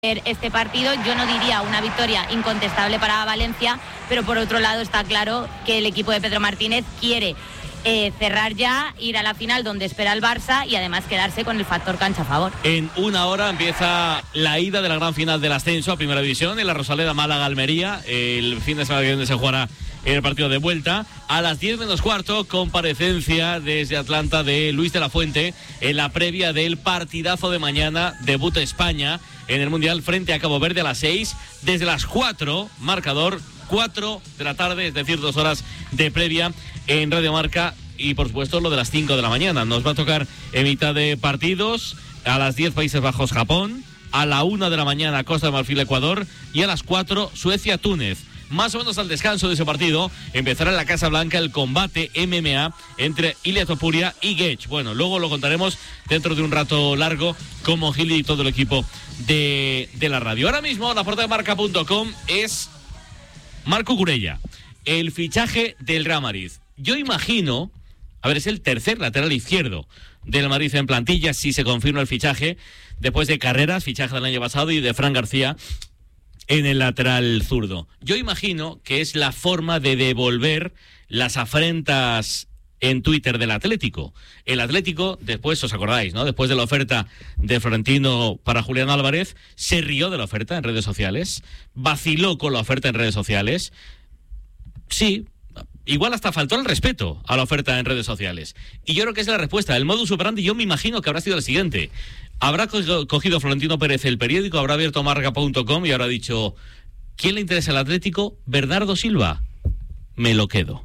este partido. Yo no diría una victoria incontestable para Valencia, pero por otro lado está claro que el equipo de Pedro Martínez quiere cerrar ya, ir a la final donde espera el Barça y además quedarse con el factor cancha a favor. En una hora empieza la ida de la gran final del ascenso a Primera División en la Rosaleda Málaga-Almería. El fin de semana que viene se jugará en el partido de vuelta. A las 10 menos cuarto, comparecencia desde Atlanta de Luis de la Fuente en la previa del partidazo de mañana. Debuta España en el Mundial frente a Cabo Verde a las 6. Desde las 4, marcador 4 de la tarde, es decir, 2 horas de previa en Radio Marca. Y por supuesto lo de las 5 de la mañana. Nos va a tocar en mitad de partidos. A las 10 Países Bajos, Japón. A la 1 de la mañana Costa de Marfil, Ecuador. Y a las 4 Suecia, Túnez. Más o menos al descanso de ese partido empezará en la Casa Blanca el combate MMA entre Ilia Topuria y Gaethje. Bueno, luego lo contaremos dentro de un rato largo como Gili y todo el equipo de la radio. Ahora mismo la portada de marca.com es Marco Cucurella, el fichaje del Real Madrid. Yo imagino, es el tercer lateral izquierdo del Madrid en plantilla si se confirma el fichaje, después de Carreras, fichaje del año pasado, y de Fran García en el lateral zurdo. Yo imagino que es la forma de devolver las afrentas en Twitter del Atlético. El Atlético, después, os acordáis, ¿no? Después de la oferta de Florentino para Julián Álvarez, se rió de la oferta en redes sociales, vaciló con la oferta en redes sociales. Sí, igual hasta faltó el respeto a la oferta en redes sociales. Y yo creo que es la respuesta. El modus operandi, yo me imagino que habrá sido el siguiente. Habrá cogido Florentino Pérez el periódico, habrá abierto marca.com y habrá dicho: ¿quién le interesa el Atlético? Bernardo Silva. Me lo quedo.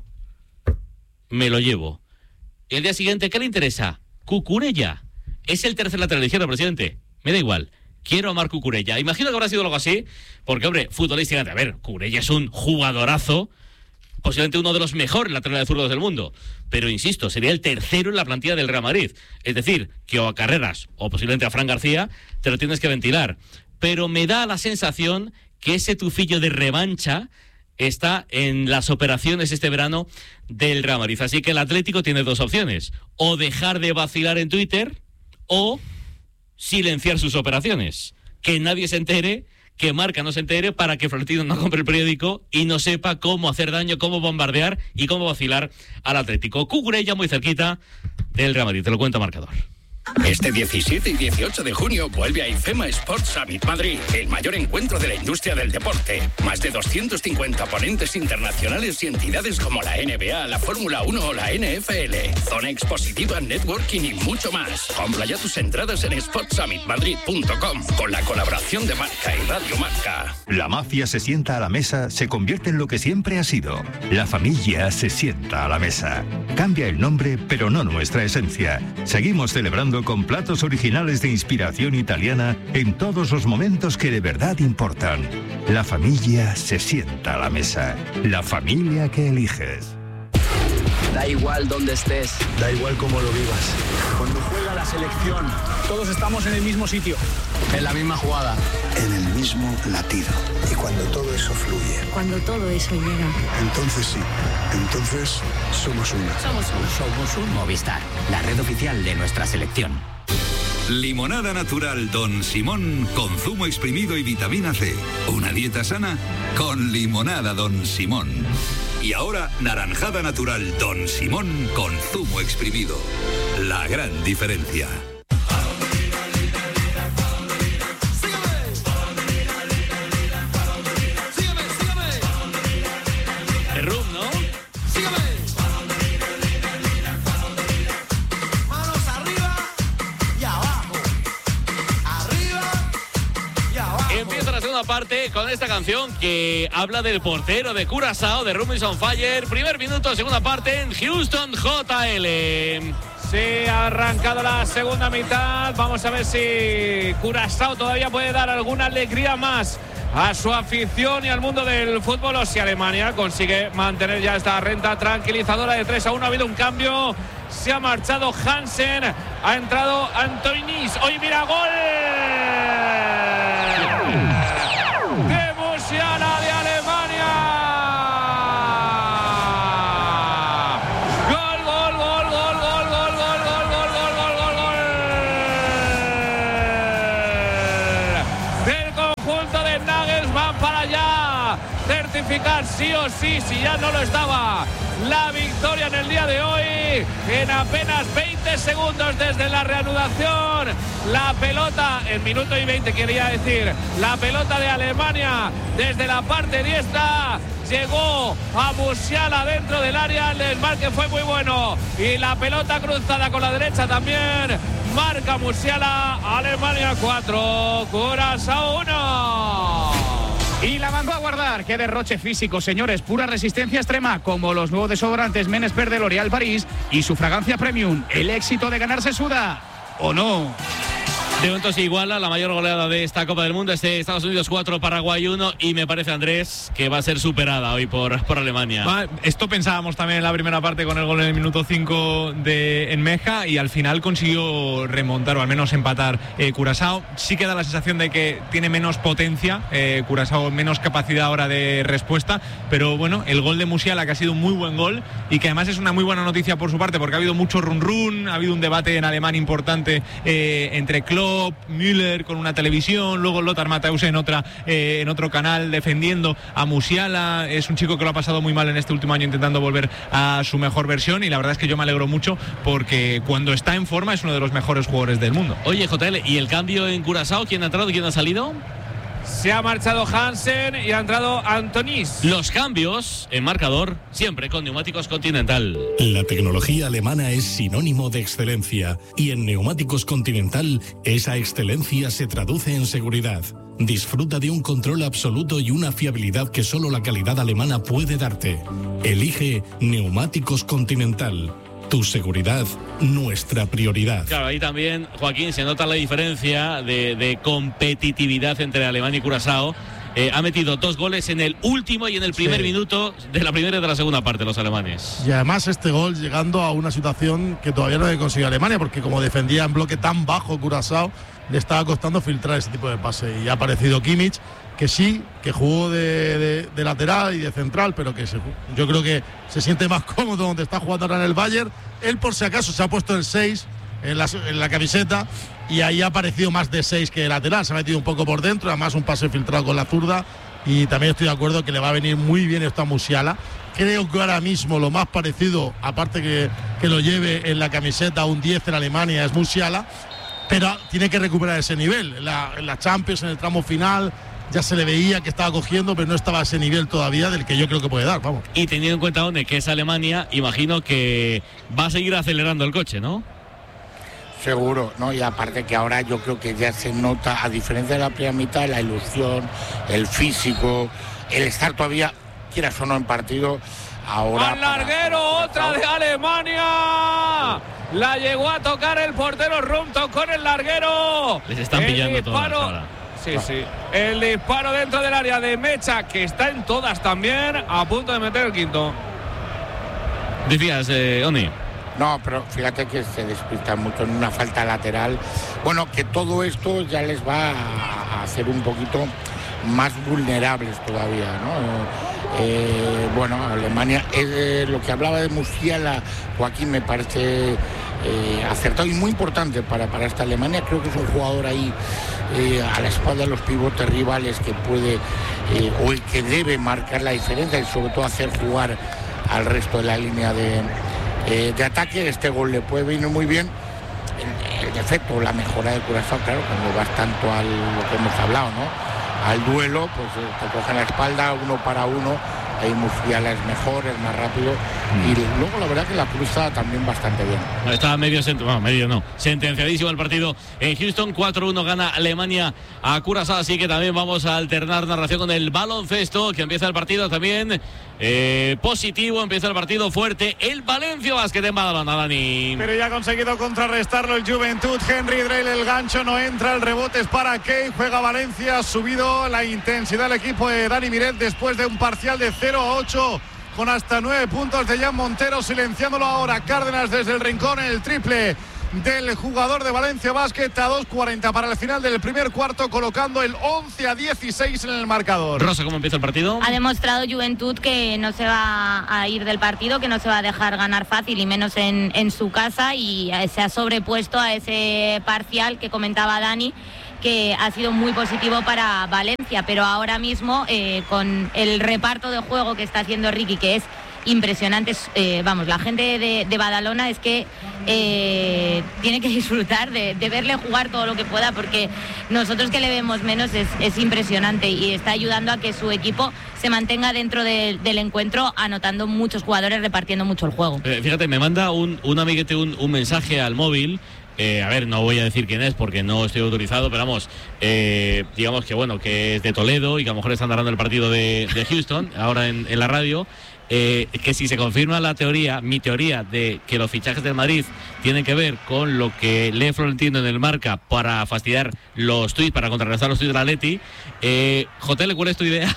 Me lo llevo. Y el día siguiente, ¿qué le interesa? Cucurella. Es el tercer lateral izquierdo, presidente. Me da igual. Quiero a Marco Cucurella. Imagino que habrá sido algo así, porque, hombre, futbolísticamente, Cucurella es un jugadorazo, posiblemente uno de los mejores laterales zurdos del mundo. Pero, insisto, sería el tercero en la plantilla del Real Madrid. Es decir, que o a Carreras o posiblemente a Fran García te lo tienes que ventilar. Pero me da la sensación que ese tufillo de revancha está en las operaciones este verano del Real Madrid. Así que el Atlético tiene dos opciones: o dejar de vacilar en Twitter o silenciar sus operaciones. Que nadie se entere, que Marca no se entere, para que Florentino no compre el periódico y no sepa cómo hacer daño, cómo bombardear y cómo vacilar al Atlético. Cucurella muy cerquita del Real Madrid, te lo cuenta Marcador. Este 17 y 18 de junio vuelve a IFEMA Sports Summit Madrid, el mayor encuentro de la industria del deporte. Más de 250 ponentes internacionales y entidades como la NBA, la Fórmula 1 o la NFL. Zona expositiva, networking y mucho más. Compra ya tus entradas en sportsummitmadrid.com con la colaboración de Marca y Radio Marca. La mafia se sienta a la mesa, se convierte en lo que siempre ha sido. La familia se sienta a la mesa. Cambia el nombre, pero no nuestra esencia. Seguimos celebrando con platos originales de inspiración italiana en todos los momentos que de verdad importan. La familia se sienta a la mesa. La familia que eliges. Da igual dónde estés. Da igual cómo lo vivas. Cuando juega la selección, todos estamos en el mismo sitio. En la misma jugada. En el mismo latido. Y cuando todo eso fluye. Cuando todo eso llega. Entonces sí. Entonces somos una. Somos un Movistar, la red oficial de nuestra selección. Limonada natural Don Simón con zumo exprimido y vitamina C. Una dieta sana con limonada Don Simón. Y ahora naranjada natural Don Simón con zumo exprimido. La gran diferencia. Parte con esta canción que habla del portero de Curazao, de Rubens on Fire. Primer minuto, segunda parte en Houston JL. Sí, ha arrancado la segunda mitad. Vamos a ver si Curazao todavía puede dar alguna alegría más a su afición y al mundo del fútbol, o si Alemania consigue mantener ya esta renta tranquilizadora de 3-1. Ha habido un cambio, se ha marchado Hansen, ha entrado Antoinis. ¡Hoy mira, gol! para certificar sí o sí, si ya no lo estaba, la victoria en el día de hoy. En apenas 20 segundos desde la reanudación, la pelota, en minuto y 20 quería decir, la pelota de Alemania desde la parte diestra llegó a Musiala dentro del área, el desmarque fue muy bueno y la pelota cruzada con la derecha también. Marca Musiala, Alemania 4, Curazao 1. Y la mandó a guardar. Qué derroche físico, señores. Pura resistencia extrema, como los nuevos desodorantes Men Expert de L'Oréal París y su fragancia premium. El éxito de ganar se suda, ¿o no? De momento se iguala la mayor goleada de esta Copa del Mundo, Estados Unidos 4, Paraguay 1, y me parece, Andrés, que va a ser superada hoy por Alemania. Esto pensábamos también en la primera parte con el gol en el minuto 5 en Meja, y al final consiguió remontar o al menos empatar Curazao. Sí que da la sensación de que tiene menos potencia, Curazao menos capacidad ahora de respuesta, pero bueno, el gol de Musiala, que ha sido un muy buen gol y que además es una muy buena noticia por su parte, porque ha habido mucho run-run, ha habido un debate en alemán importante entre Klopp, Müller con una televisión, luego Lothar Matthäus en otro canal defendiendo a Musiala. Es un chico que lo ha pasado muy mal en este último año intentando volver a su mejor versión, y la verdad es que yo me alegro mucho porque cuando está en forma es uno de los mejores jugadores del mundo. Oye, JL, ¿y el cambio en Curazao? ¿Quién ha entrado y quién ha salido? Se ha marchado Hansen y ha entrado Antonis. Los cambios en marcador, siempre con Neumáticos Continental. La tecnología alemana es sinónimo de excelencia, y en Neumáticos Continental esa excelencia se traduce en seguridad. Disfruta de un control absoluto y una fiabilidad que solo la calidad alemana puede darte. Elige Neumáticos Continental. Tu seguridad, nuestra prioridad. Claro, ahí también, Joaquín, se nota la diferencia de competitividad entre Alemania y Curazao. Ha metido 2 goles en el último y en el primer minuto de la primera y de la segunda parte, los alemanes. Y además este gol llegando a una situación que todavía no había conseguido Alemania, porque como defendía en bloque tan bajo Curazao, le estaba costando filtrar ese tipo de pase. Y ha aparecido Kimmich, que sí, que jugó de lateral y de central, pero que yo creo que se siente más cómodo donde está jugando ahora en el Bayern. Él, por si acaso, se ha puesto el 6 en la camiseta, y ahí ha aparecido más de 6 que de lateral. Se ha metido un poco por dentro, además un pase filtrado con la zurda, y también estoy de acuerdo que le va a venir muy bien esto a Musiala. Creo que ahora mismo lo más parecido, aparte que lo lleve en la camiseta un 10 en Alemania, es Musiala, pero tiene que recuperar ese nivel. En la Champions, en el tramo final, ya se le veía que estaba cogiendo, pero no estaba a ese nivel todavía del que yo creo que puede dar, vamos. Y teniendo en cuenta, One, que es Alemania, imagino que va a seguir acelerando el coche, ¿no? Seguro, ¿no? Y aparte que ahora yo creo que ya se nota, a diferencia de la primera mitad, la ilusión, el físico, el estar todavía, quieras o no, en partido. Ahora al larguero, otra de Alemania. La llegó a tocar el portero Rumto con el larguero. Les están pillando todas ahora. Sí. El disparo dentro del área de Mecha, que está en todas también, a punto de meter el quinto. Decías, Oni. No, pero fíjate que se despistan mucho en una falta lateral. Bueno, que todo esto ya les va a hacer un poquito más vulnerables todavía, ¿no? Bueno, Alemania, lo que hablaba de Musiala, Joaquín, me parece acertado y muy importante para esta Alemania. Creo que es un jugador ahí a la espalda de los pivotes rivales que puede o el que debe marcar la diferencia y sobre todo hacer jugar al resto de la línea de ataque. Este gol le puede venir muy bien. El defecto, la mejora de Curazao, claro, cuando vas tanto a lo que hemos hablado, ¿no? Al duelo, pues te cogen la espalda uno para uno. Ahí Musiala es mejor, es más rápido, y luego la verdad que la cruza también bastante bien. Está sentenciadísimo el partido en Houston. 4-1 gana Alemania a Curazao, así que también vamos a alternar narración con el baloncesto, que empieza el partido también positivo, empieza el partido fuerte. El Valencia Basket en Badalona, Dani. Pero ya ha conseguido contrarrestarlo el Juventud. Henry Drehl, el gancho no entra, el rebote es para Key, juega Valencia, ha subido la intensidad del equipo de Dani Miret después de un parcial de 0-8 con hasta 9 puntos de Jan Montero, silenciándolo ahora Cárdenas desde el rincón, en el triple del jugador de Valencia Basket a 2:40 para el final del primer cuarto, colocando el 11-16 en el marcador. Rosa, ¿cómo empieza el partido? Ha demostrado Juventud que no se va a ir del partido, que no se va a dejar ganar fácil y menos en su casa, y se ha sobrepuesto a ese parcial que comentaba Dani, que ha sido muy positivo para Valencia, pero ahora mismo con el reparto de juego que está haciendo Riqui, que es impresionante, la gente de Badalona es que tiene que disfrutar de verle jugar todo lo que pueda, porque nosotros que le vemos menos es impresionante y está ayudando a que su equipo se mantenga dentro del encuentro, anotando muchos jugadores, repartiendo mucho el juego. Fíjate, me manda un amiguete un mensaje al móvil. No voy a decir quién es porque no estoy autorizado, pero vamos, digamos que bueno, que es de Toledo y que a lo mejor están narrando el partido de Houston ahora en la radio. Que si se confirma mi teoría de que los fichajes del Madrid tienen que ver con lo que lee Florentino en el Marca para fastidiar los tuits, para contrarrestar los tuits del Atleti, Jotele, ¿cuál es tu idea?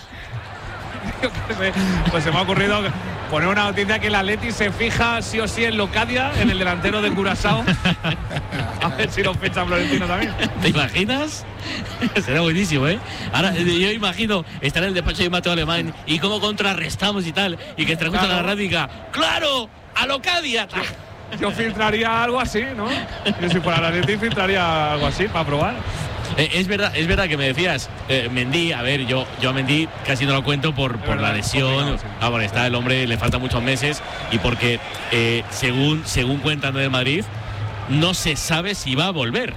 Pues se me ha ocurrido poner una noticia que el Atleti se fija sí o sí en Locadia, en el delantero de Curazao. A ver si lo fecha Florentino también. ¿Te imaginas? Será buenísimo, ¿eh? Ahora, yo imagino estar en el despacho de Mateo Alemán y cómo contrarrestamos y tal, y que escucha la radio y diga, ¡claro! ¡A Locadia! Yo filtraría algo así, ¿no? Yo si fuera la Atleti filtraría algo así para probar. Es verdad que me decías, Mendy, a ver, yo a Mendy casi no lo cuento por la lesión. Bueno, está el hombre, le faltan muchos meses y porque según cuentan del Madrid, no se sabe si va a volver.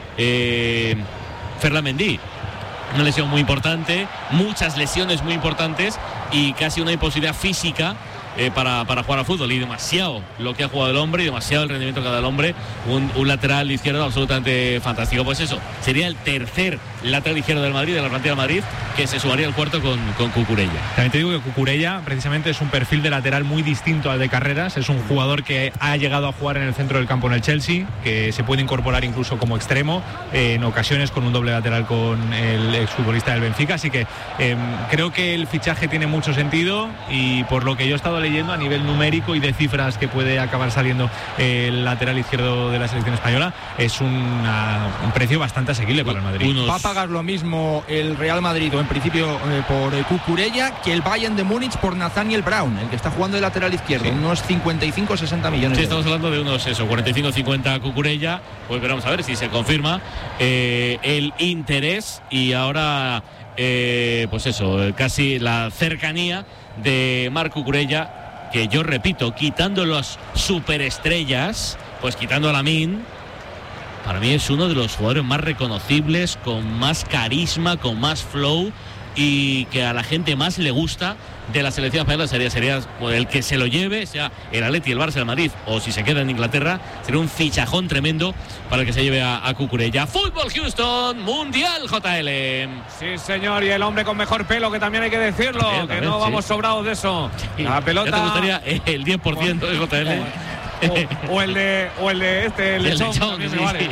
Ferland Mendy, una lesión muy importante, muchas lesiones muy importantes y casi una imposibilidad física para jugar a fútbol, y demasiado lo que ha jugado el hombre y demasiado el rendimiento que ha dado el hombre. Un lateral izquierdo absolutamente fantástico. Pues eso, sería el tercer lateral izquierdo del Madrid, de la plantilla del Madrid, que se sumaría al cuarto con Cucurella. También te digo que Cucurella precisamente es un perfil de lateral muy distinto al de Carreras. Es un jugador que ha llegado a jugar en el centro del campo en el Chelsea, que se puede incorporar incluso como extremo, en ocasiones con un doble lateral con el exfutbolista del Benfica. Así que creo que el fichaje tiene mucho sentido, y por lo que yo he estado leyendo a nivel numérico y de cifras que puede acabar saliendo el lateral izquierdo de la selección española, es un precio bastante asequible para el Madrid. Va a pagar lo mismo el Real Madrid, o en principio por Cucurella, que el Bayern de Múnich por Nathaniel Brown, el que está jugando de lateral izquierdo, unos 55-60 millones. Sí, estamos hablando de unos 45-50 Cucurella. Pues veremos a ver si se confirma el interés, y ahora pues eso, casi la cercanía de Marc Cucurella, que yo repito, quitando las superestrellas, pues quitando a Lamine, para mí es uno de los jugadores más reconocibles, con más carisma, con más flow, y que a la gente más le gusta de la selección española. Sería el que se lo lleve, sea el Atleti, el Barça, el Madrid, o si se queda en Inglaterra, sería un fichajón tremendo para el que se lleve a Cucurella. Fútbol Houston, Mundial JL. Sí, señor, y el hombre con mejor pelo, que también hay que decirlo, que no vamos sobrados de eso. La pelota. ¿Ya te gustaría el 10% de JL? O el de el lechón, sí, me vale.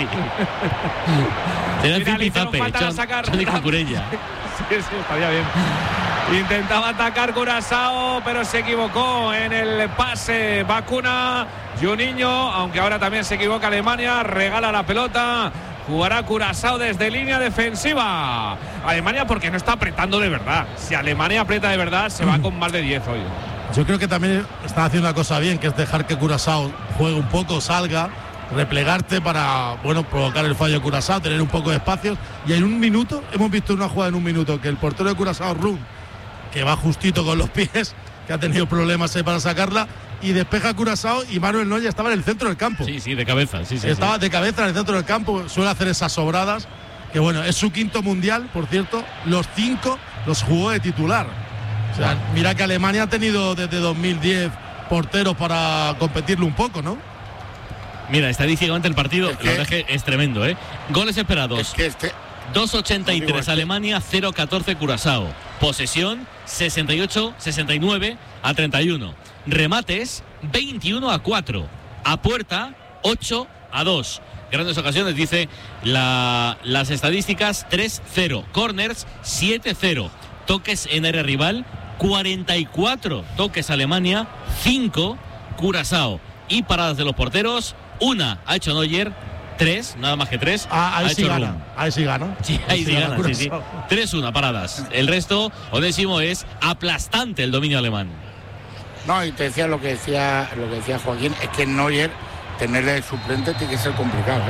Será el Zipizape, Johnny Cucurella. Sí, estaría bien. Intentaba atacar Curazao, pero se equivocó en el pase. Vacuna Juninho, aunque ahora también se equivoca Alemania, regala la pelota. Jugará Curazao desde línea defensiva. Alemania, porque no está apretando de verdad. Si Alemania aprieta de verdad, se va con más de 10 hoy. Yo creo que también están haciendo una cosa bien, que es dejar que Curazao juegue un poco, salga, replegarte para, provocar el fallo de Curazao, tener un poco de espacios. Y en un minuto, hemos visto una jugada en un minuto, que el portero de Curazao, Run, que va justito con los pies, que ha tenido problemas ahí para sacarla, y despeja Curazao, y Manuel Neuer estaba en el centro del campo. Sí, de cabeza. Estaba de cabeza en el centro del campo, suele hacer esas sobradas, que es su quinto mundial, por cierto, los 5 los jugó de titular. O sea, mira que Alemania ha tenido desde 2010 porteros para competirlo un poco, ¿no? Mira, estadísticamente el partido, la verdad es que es tremendo, ¿eh? Goles esperados. 2.83 Alemania, 0.14 Curazao. Posesión 68-69 a 31. Remates 21-4. A puerta 8-2. Grandes ocasiones, dice las estadísticas, 3-0. Corners 7-0. Toques en área rival 44 toques Alemania, 5 Curazao. Y paradas de los porteros, 1 ha hecho Neuer, 3, nada más que 3. Ahí sí gana. Sí, ahí sí gana. 3-1 paradas. El resto, Onésimo, es aplastante el dominio alemán. No, y te decía lo que decía Joaquín, es que Neuer tenerle de suplente tiene que ser complicado, ¿eh?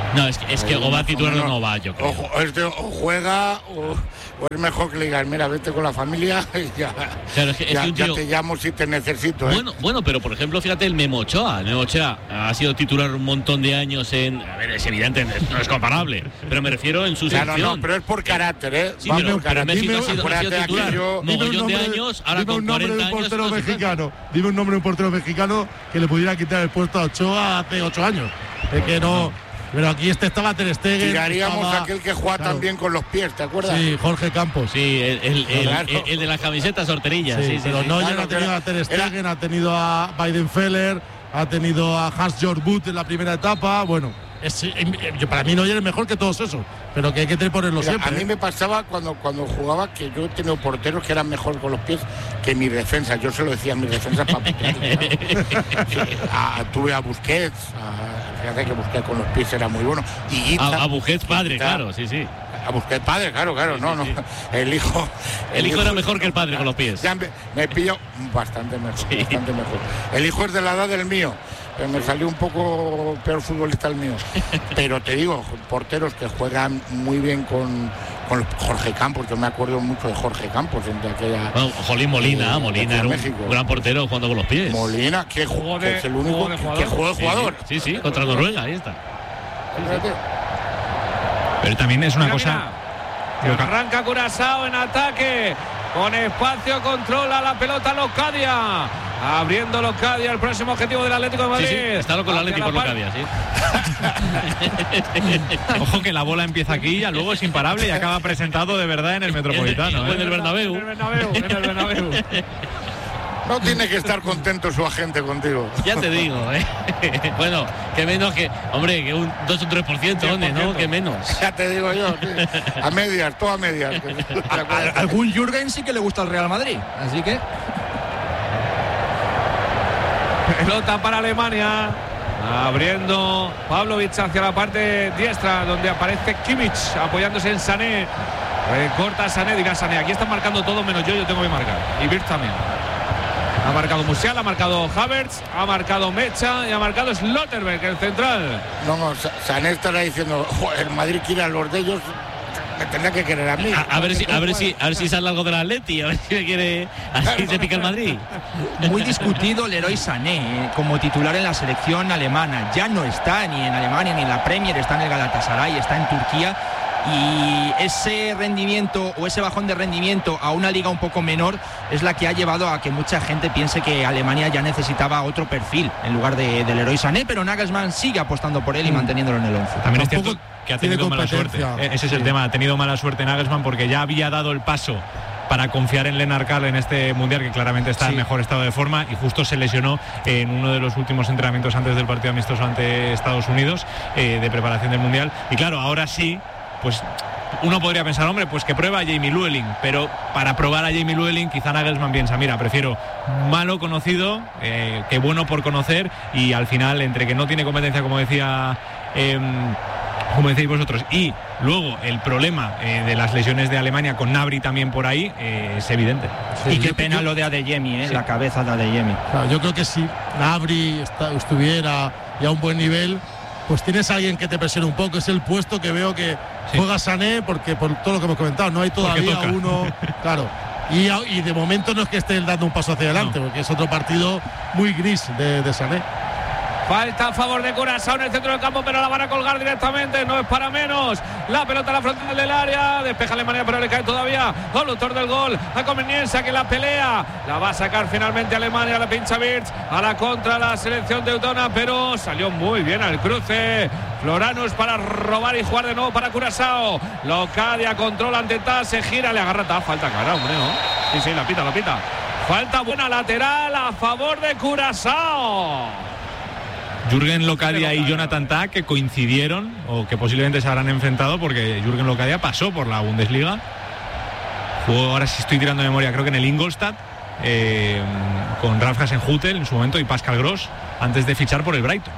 No, es que o va a titular o no va, yo creo. O juega o es mejor que le digas, mira, vete con la familia y ya, claro, es que ya te llamo si te necesito. Bueno, pero por ejemplo, fíjate el Memo Ochoa. El Memo Ochoa ha sido titular un montón de años a ver, es evidente, no es comparable, pero me refiero en su selección. No, pero es por carácter, ¿eh? Sí, pero México ha sido titular mogollón de años, ahora con 40 años. Dime un nombre de un portero mexicano que le pudiera quitar el puesto a Ochoa hace 8 años. Es que no. Pero aquí estaba Ter Stegen. Tiraríamos aquel que juega también con los pies, ¿te acuerdas? Sí, Jorge Campos. Sí, el de las camisetas horterillas. Sí, pero Neuer ha tenido a Ter Stegen, ha tenido a Weidenfeller, ha tenido a Hans-Jörg Butt en la primera etapa. Bueno, para mí Neuer es mejor que todos esos, pero que hay que ponerlo siempre. A mí me pasaba cuando jugaba que yo he tenido porteros que eran mejor con los pies que mis defensas. Yo se lo decía a mis defensas para putearle. Tuve a Busquets, fíjate que Busquets con los pies era muy bueno. Y a Busquets padre, claro, sí. A Busquets padre, claro, no. El hijo era mejor que el padre con los pies. Ya me pilló bastante mejor. El hijo es de la edad del mío. Me salió un poco peor futbolista el mío. Pero te digo, porteros que juegan muy bien con Jorge Campos. Yo me acuerdo mucho de Jorge Campos de aquella. Jolín Molina era un gran portero jugando con los pies. Molina, que es el único que juega de jugador. Sí, contra Noruega, ahí está. Pero también es una cosa. Arranca Curazao en ataque. Con espacio controla la pelota Locadia. Abriendo Locadia, el próximo objetivo del Atlético de Madrid. Sí, está loco el Atlético por Locadia, sí. Ojo que la bola empieza aquí y luego es imparable y acaba presentado de verdad en el Metropolitano. En el Bernabéu. En el Bernabéu. No tiene que estar contento su agente contigo. Ya te digo, Bueno, que menos que, hombre, que un 2 o 3%, ¿dónde? ¿No? Que menos. Ya te digo yo, sí. A medias, todo a medias. Algún Jürgen sí que le gusta el Real Madrid, así que. Pelota para Alemania. Abriendo Pavlovic hacia la parte diestra, donde aparece Kimmich apoyándose en Sané. Recorta Sané, dirá Sané. Aquí están marcando todo menos yo tengo que marcar. Y Wirtz también. Ha marcado Musial, ha marcado Havertz, ha marcado Mecha y ha marcado Slotterberg, el central. No, Sané estará diciendo, el Madrid quiere a los de ellos, me tendrá que querer a mí. A ver si sale algo del Atleti, a ver si me quiere, así se pica el Madrid. Muy discutido Leroy Sané como titular en la selección alemana. Ya no está ni en Alemania ni en la Premier, está en el Galatasaray, está en Turquía. Y ese rendimiento o ese bajón de rendimiento a una liga un poco menor es la que ha llevado a que mucha gente piense que Alemania ya necesitaba otro perfil en lugar del Leroy Sané, pero Nagelsmann sigue apostando por él y manteniéndolo en el 11. También es cierto que ha tenido mala suerte. Ese es el tema, ha tenido mala suerte Nagelsmann porque ya había dado el paso para confiar en Lennart Karl en este Mundial, que claramente está en mejor estado de forma, y justo se lesionó en uno de los últimos entrenamientos antes del partido amistoso ante Estados Unidos de preparación del Mundial. Y claro, ahora sí, pues uno podría pensar, hombre, pues que prueba a Jamie Llewellyn, pero para probar a Jamie Llewellyn quizá Nagelsmann piensa, mira, prefiero malo conocido que bueno por conocer, y al final, entre que no tiene competencia, como decíais vosotros, y luego el problema de las lesiones de Alemania con Gnabry también por ahí, es evidente. Sí, y qué pena lo de Adeyemi, la cabeza de Adeyemi. Claro, yo creo que si Gnabry estuviera ya a un buen nivel, pues tienes a alguien que te presione un poco. Es el puesto que veo que juega Sané, porque por todo lo que hemos comentado, no hay todavía uno, claro. Y de momento no es que esté dando un paso hacia adelante, porque es otro partido muy gris de Sané. Falta a favor de Curazao en el centro del campo, pero la van a colgar directamente, no es para menos. La pelota a la frontal del área, despeja Alemania, pero le cae todavía al autor del gol, a Conveniencia, que la pelea. La va a sacar finalmente Alemania, la pincha Wirtz, a la contra la selección teutona, pero salió muy bien al cruce. Floranus para robar y jugar de nuevo para Curazao. Locadia controla ante Taz, se gira, le agarra Taz, falta cara, hombre, ¿no? Sí, la pita. Falta buena lateral a favor de Curazao. Jürgen Locadia y Jonathan Tah, que coincidieron o que posiblemente se habrán enfrentado, porque Jürgen Locadia pasó por la Bundesliga, jugó, ahora sí estoy tirando de memoria, creo que en el Ingolstadt, con Ralf Hasenhüttl en su momento y Pascal Gross, antes de fichar por el Brighton.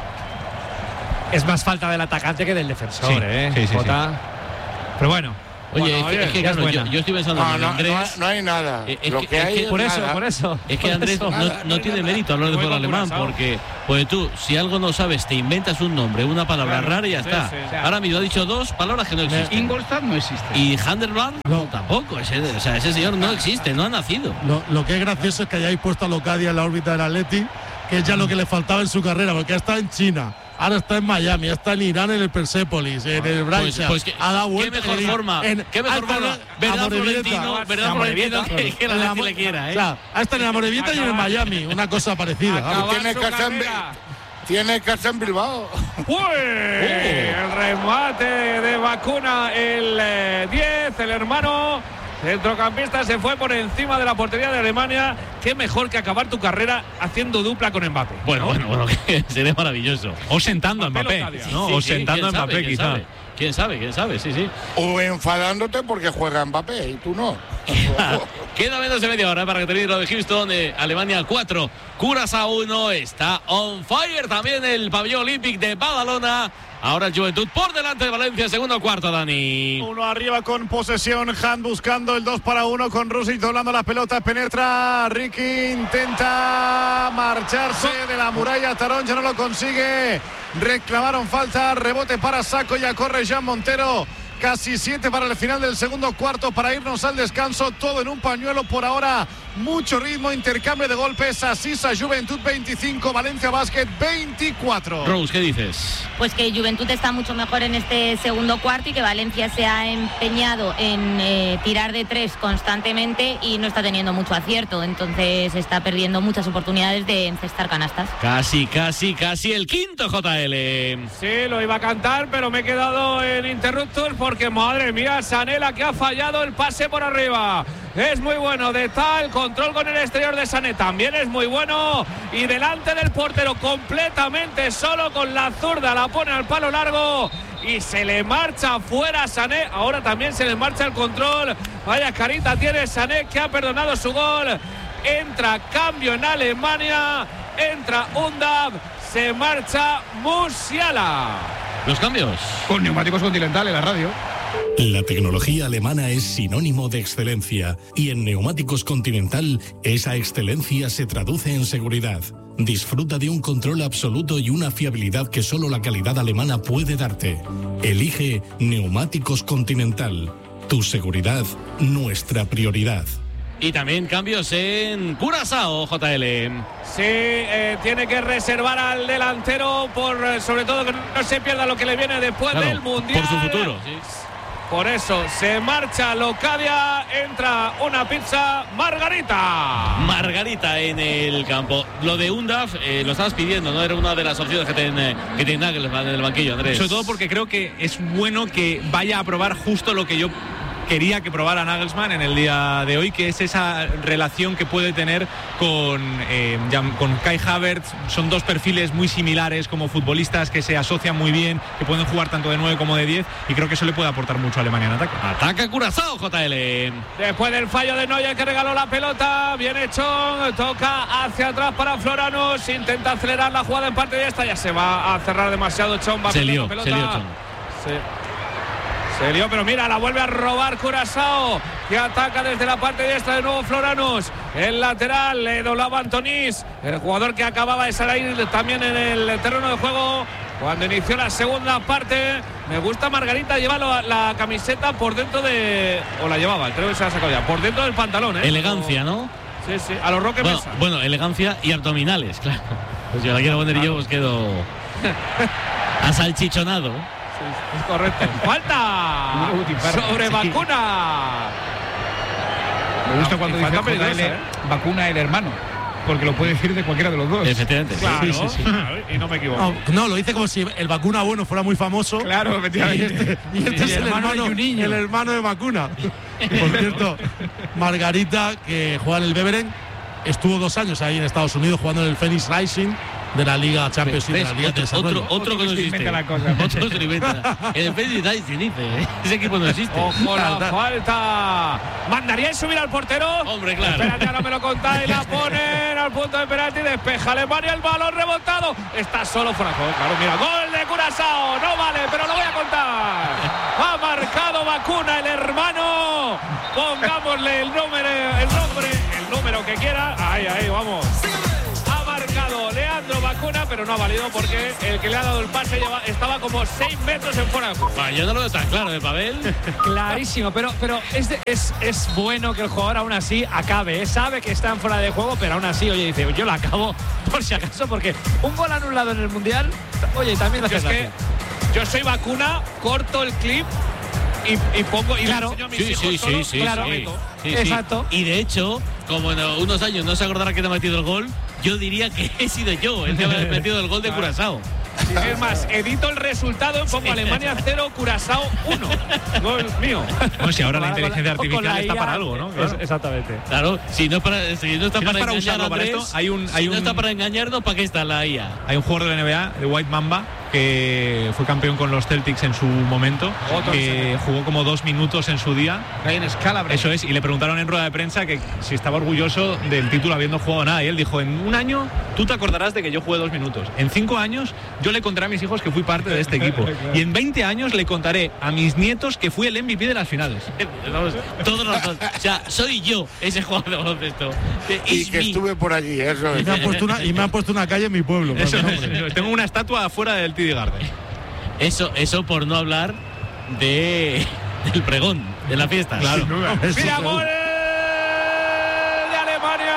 Es más falta del atacante que del defensor, sí. Pero bueno, Oye, Bueno, es que claro, yo estoy pensando en Andrés. No hay nada. Lo que hay por eso. Es que Andrés no tiene mérito hablar de fútbol alemán, porque pues tú, si algo no sabes, te inventas un nombre, una palabra rara y ya está. Sí. Ahora mismo ha dicho dos palabras que no existen. Ingolstadt no existe. Y Handerland tampoco. Ese señor no existe, no ha nacido. Lo que es gracioso es que hayáis puesto a Locadia en la órbita del Atleti, que es ya lo que le faltaba en su carrera, porque ha estado en China. Ahora está en Miami, está en Irán, en el Persépolis, en el Brighton. Pues ha dado vuelta. Qué mejor forma. ¿Verdad, Florentino? Que la gente le quiera, Claro, ha estado en la Morevieta y en el Miami, una cosa parecida. Tiene casa en Bilbao. El remate de Vacuna, el 10, el hermano centrocampista se fue por encima de la portería de Alemania. Qué mejor que acabar tu carrera haciendo dupla con Mbappé. Bueno, que sería maravilloso. O sentando a Mbappé, ¿no? O sentando a Mbappé, quizá. ¿Quién sabe? Sí. O enfadándote porque juega Mbappé y tú no. Queda menos de media hora para que termine lo de Houston. Alemania 4, Curazao 1. Está on fire también el pabellón olímpico de Badalona. Ahora el Juventud por delante de Valencia, segundo cuarto, Dani. Uno arriba con posesión, Han buscando el 2-1 con Rusic doblando la pelota, penetra Ricky, intenta marcharse de la muralla, Tarón ya no lo consigue, reclamaron falta, rebote para Sacco, ya corre Jean Montero. Casi 7 para el final del segundo cuarto para irnos al descanso, todo en un pañuelo por ahora, mucho ritmo, intercambio de golpes, Asisa Juventud 25, Valencia Basket 24. Rose, ¿qué dices? Pues que Juventud está mucho mejor en este segundo cuarto y que Valencia se ha empeñado en tirar de 3 constantemente y no está teniendo mucho acierto, entonces está perdiendo muchas oportunidades de encestar canastas. Casi el quinto, JL. Sí, lo iba a cantar, pero me he quedado en interruptor porque, madre mía, Sanela que ha fallado el pase por arriba. Es muy bueno, de tal control con el exterior de Sané, también es muy bueno y delante del portero completamente solo con la zurda, la pone al palo largo y se le marcha fuera Sané. Ahora también se le marcha el control. Vaya carita tiene Sané, que ha perdonado su gol. Entra cambio en Alemania, entra Undav, se marcha Musiala. Los cambios con Neumáticos Continental en la radio. La tecnología alemana es sinónimo de excelencia y en Neumáticos Continental esa excelencia se traduce en seguridad. Disfruta de un control absoluto y una fiabilidad que solo la calidad alemana puede darte. Elige Neumáticos Continental. Tu seguridad, nuestra prioridad. Y también cambios en Curazao, JL. Sí, tiene que reservar al delantero sobre todo que no se pierda lo que le viene después del Mundial. Por su futuro, sí. Por eso se marcha Locadia, entra una pizza Margarita en el campo. Lo de Undav lo estabas pidiendo, ¿no? Era una de las opciones que tiene Nagelsmann en el banquillo, Andrés. Sobre todo porque creo que es bueno que vaya a probar justo lo que yo quería que probara Nagelsmann en el día de hoy, que es esa relación que puede tener con Kai Havertz. Son dos perfiles muy similares como futbolistas que se asocian muy bien, que pueden jugar tanto de 9 como de 10 y creo que eso le puede aportar mucho a Alemania en ataque. Ataca Curazao, JL. Después del fallo de Neuer que regaló la pelota, viene Chong, toca hacia atrás para Floranus, intenta acelerar la jugada en parte de esta, ya se va a cerrar demasiado Chong, va a se lió pelota. Chong. Se lió, pero mira, la vuelve a robar Curazao, que ataca desde la parte diestra de nuevo Floranus. El lateral le doblaba Antonís, el jugador que acababa de salir también en el terreno de juego cuando inició la segunda parte. Me gusta Margarita, lleva la camiseta por dentro de... o la llevaba, creo que se la ha sacado ya, por dentro del pantalón, ¿eh? Elegancia, ¿no? Sí, a los Roque Mesa. Bueno, elegancia y abdominales, claro. Pues yo la quiero poner y yo pues quedo asalchichonado. Es correcto. ¡Falta! Sobre Vacuna. Me gusta cuando dice Vacuna el hermano, porque lo puede decir de cualquiera de los dos. Efectivamente. Claro, sí. Y no me equivoco. No, lo dice como si el Vacuna bueno fuera muy famoso. Claro, efectivamente. Y este es el hermano de Vacuna. Por cierto, Margarita, que juega en el Beveren, estuvo 2 años ahí en Estados Unidos jugando en el Phoenix Rising de la Liga Champions League, de la Liga de Desarrollo. Otro que no existe. Otro se inventa. El Phoenix Rising dice, ese equipo no existe. Ojo la falta. ¿Mandaríais subir al portero? Hombre, claro. Espérate, ahora me lo contáis. La ponen al punto de penalti. Despeja Alemania, el balón rebotado. Está solo fuera. Claro, mira, gol de Curazao. No vale, pero lo voy a contar. Ha marcado Bacuna, el hermano. Pongámosle el número que quiera. Ahí, vamos. Ha marcado Leandro Bacuna, pero no ha valido porque el que le ha dado el pase estaba como 6 metros en fuera de juego. Yo no lo veo tan claro, ¿eh, Pavel? Clarísimo, pero es bueno que el jugador aún así acabe, ¿eh? Sabe que está en fuera de juego, pero aún así, oye, dice, yo la acabo por si acaso, porque un gol anulado en el Mundial, oye, también lo hace. Es que yo soy Bacuna, corto el clip y pongo y claro. le enseño a mis hijos claro. Sí, exacto. Y de hecho, como en unos años no se acordará que te ha metido el gol, yo diría que he sido yo el que ha metido el gol de Curazao. Es más, edito el resultado y pongo Alemania 0, Curazao 1. Gol mío. Bueno, si ahora la inteligencia artificial está para algo, ¿no? Claro. Exactamente. Claro, si no está para usarlo para esto, no está para engañarnos, ¿para qué está la IA? Hay un jugador de la NBA, de White Mamba, que fue campeón con los Celtics en su momento, que jugó como 2 minutos en su día. Eso es, y le preguntaron en rueda de prensa que si estaba orgulloso del título habiendo jugado nada, y él dijo, en un año tú te acordarás de que yo jugué 2 minutos, en 5 años yo le contaré a mis hijos que fui parte de este equipo, y en 20 años le contaré a mis nietos que fui el MVP de las finales. Todos los dos. O sea, soy yo ese jugador de baloncesto. Y que estuve por allí, eso. Y me han puesto una calle en mi pueblo. Eso es. Tengo una estatua afuera del TD Garden. Eso por no hablar del pregón, de la fiesta. Claro. ¡Mira, gol de Alemania!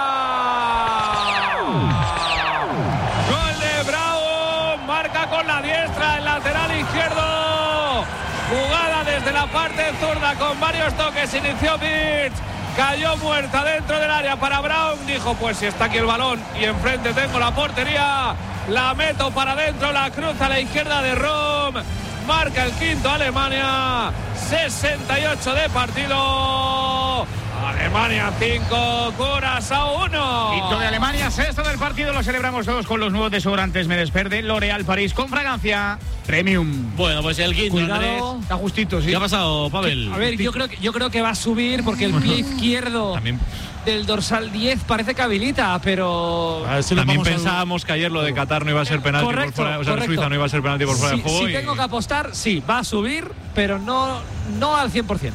Gol de Bravo, marca con la diestra, el lateral izquierdo. Jugada desde la parte zurda con varios toques, inició Birch. Cayó muerta dentro del área para Brown. Dijo, pues si está aquí el balón y enfrente tengo la portería, la meto para adentro, la cruza a la izquierda de Rom. Marca el quinto Alemania. 68 de partido. Alemania 5, Curazao 1. Quinto de Alemania, sexto del partido. Lo celebramos todos con los nuevos desodorantes Medespert de L'Oréal París con fragancia premium. Bueno, pues el quinto, Andrés. Está justito, sí. ¿Qué ha pasado, Pavel? A ver, yo creo que va a subir porque el pie izquierdo también del dorsal 10 parece que habilita, pero también pensábamos que ayer lo de Qatar no iba a ser penalti por fuera, o sea, Suiza no iba a ser penalti por fuera de juego. Si tengo que apostar, sí, va a subir, pero no al 100%.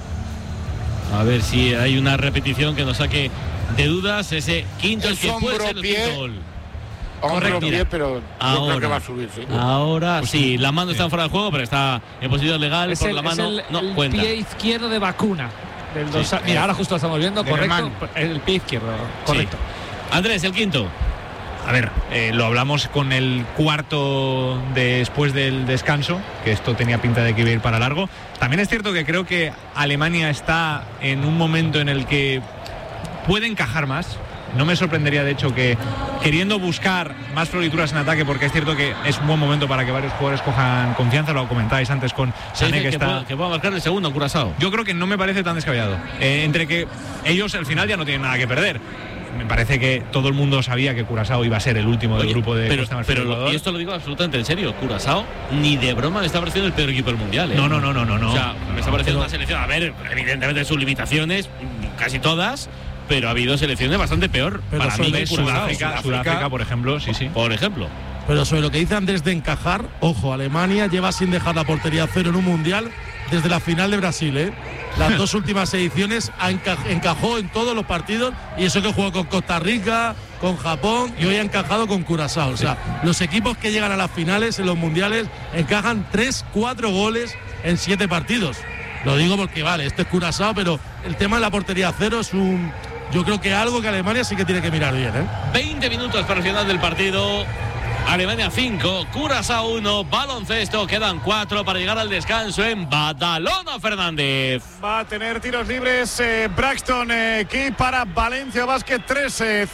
A ver si hay una repetición que nos saque de dudas. Ese quinto, el que puede ser el quinto gol. Correcto, pie, pero ahora, yo creo que va a subir, sí. Ahora pues sí, la mano está fuera de juego, pero está en posición legal. Es por la mano no cuenta. El pie izquierdo de Bacuna. Del dorsal. Mira, ahora justo lo estamos viendo, correcto. El pie izquierdo, correcto. Sí. Andrés, el quinto. A ver, lo hablamos con el cuarto después del descanso, que esto tenía pinta de que iba a ir para largo. También es cierto que creo que Alemania está en un momento en el que puede encajar más. No me sorprendería, de hecho, que queriendo buscar más florituras en ataque, porque es cierto que es un buen momento para que varios jugadores cojan confianza, lo comentáis antes con Sané, que pueda marcar el segundo, Curazao. Yo creo que no me parece tan descabellado. Entre que ellos al final ya no tienen nada que perder. Me parece que todo el mundo sabía que Curazao iba a ser el último del grupo de Costa Marfil. Y esto lo digo absolutamente en serio, Curazao ni de broma me está pareciendo el peor equipo del mundial, ¿eh? No. O sea, me está pareciendo una selección, a ver, evidentemente sus limitaciones, casi todas, pero ha habido selecciones bastante peor. Pero para mí, Sudáfrica, por ejemplo, sí. Por ejemplo. Pero sobre lo que dice Andrés de encajar, ojo, Alemania lleva sin dejar la portería cero en un mundial desde la final de Brasil, ¿eh? Las 2 últimas ediciones encajó en todos los partidos, y eso que jugó con Costa Rica, con Japón, y hoy ha encajado con Curazao. O sea, los equipos que llegan a las finales en los mundiales encajan 3-4 goles en 7 partidos. Lo digo porque, vale, este es Curazao, pero el tema de la portería cero es yo creo que algo que Alemania sí que tiene que mirar bien, ¿eh? 20 minutos para el final del partido. Alemania 5, Curazao 1, baloncesto, quedan 4 para llegar al descanso en Badalona, Fernández. Va a tener tiros libres Braxton Key para Valencia Basket 3,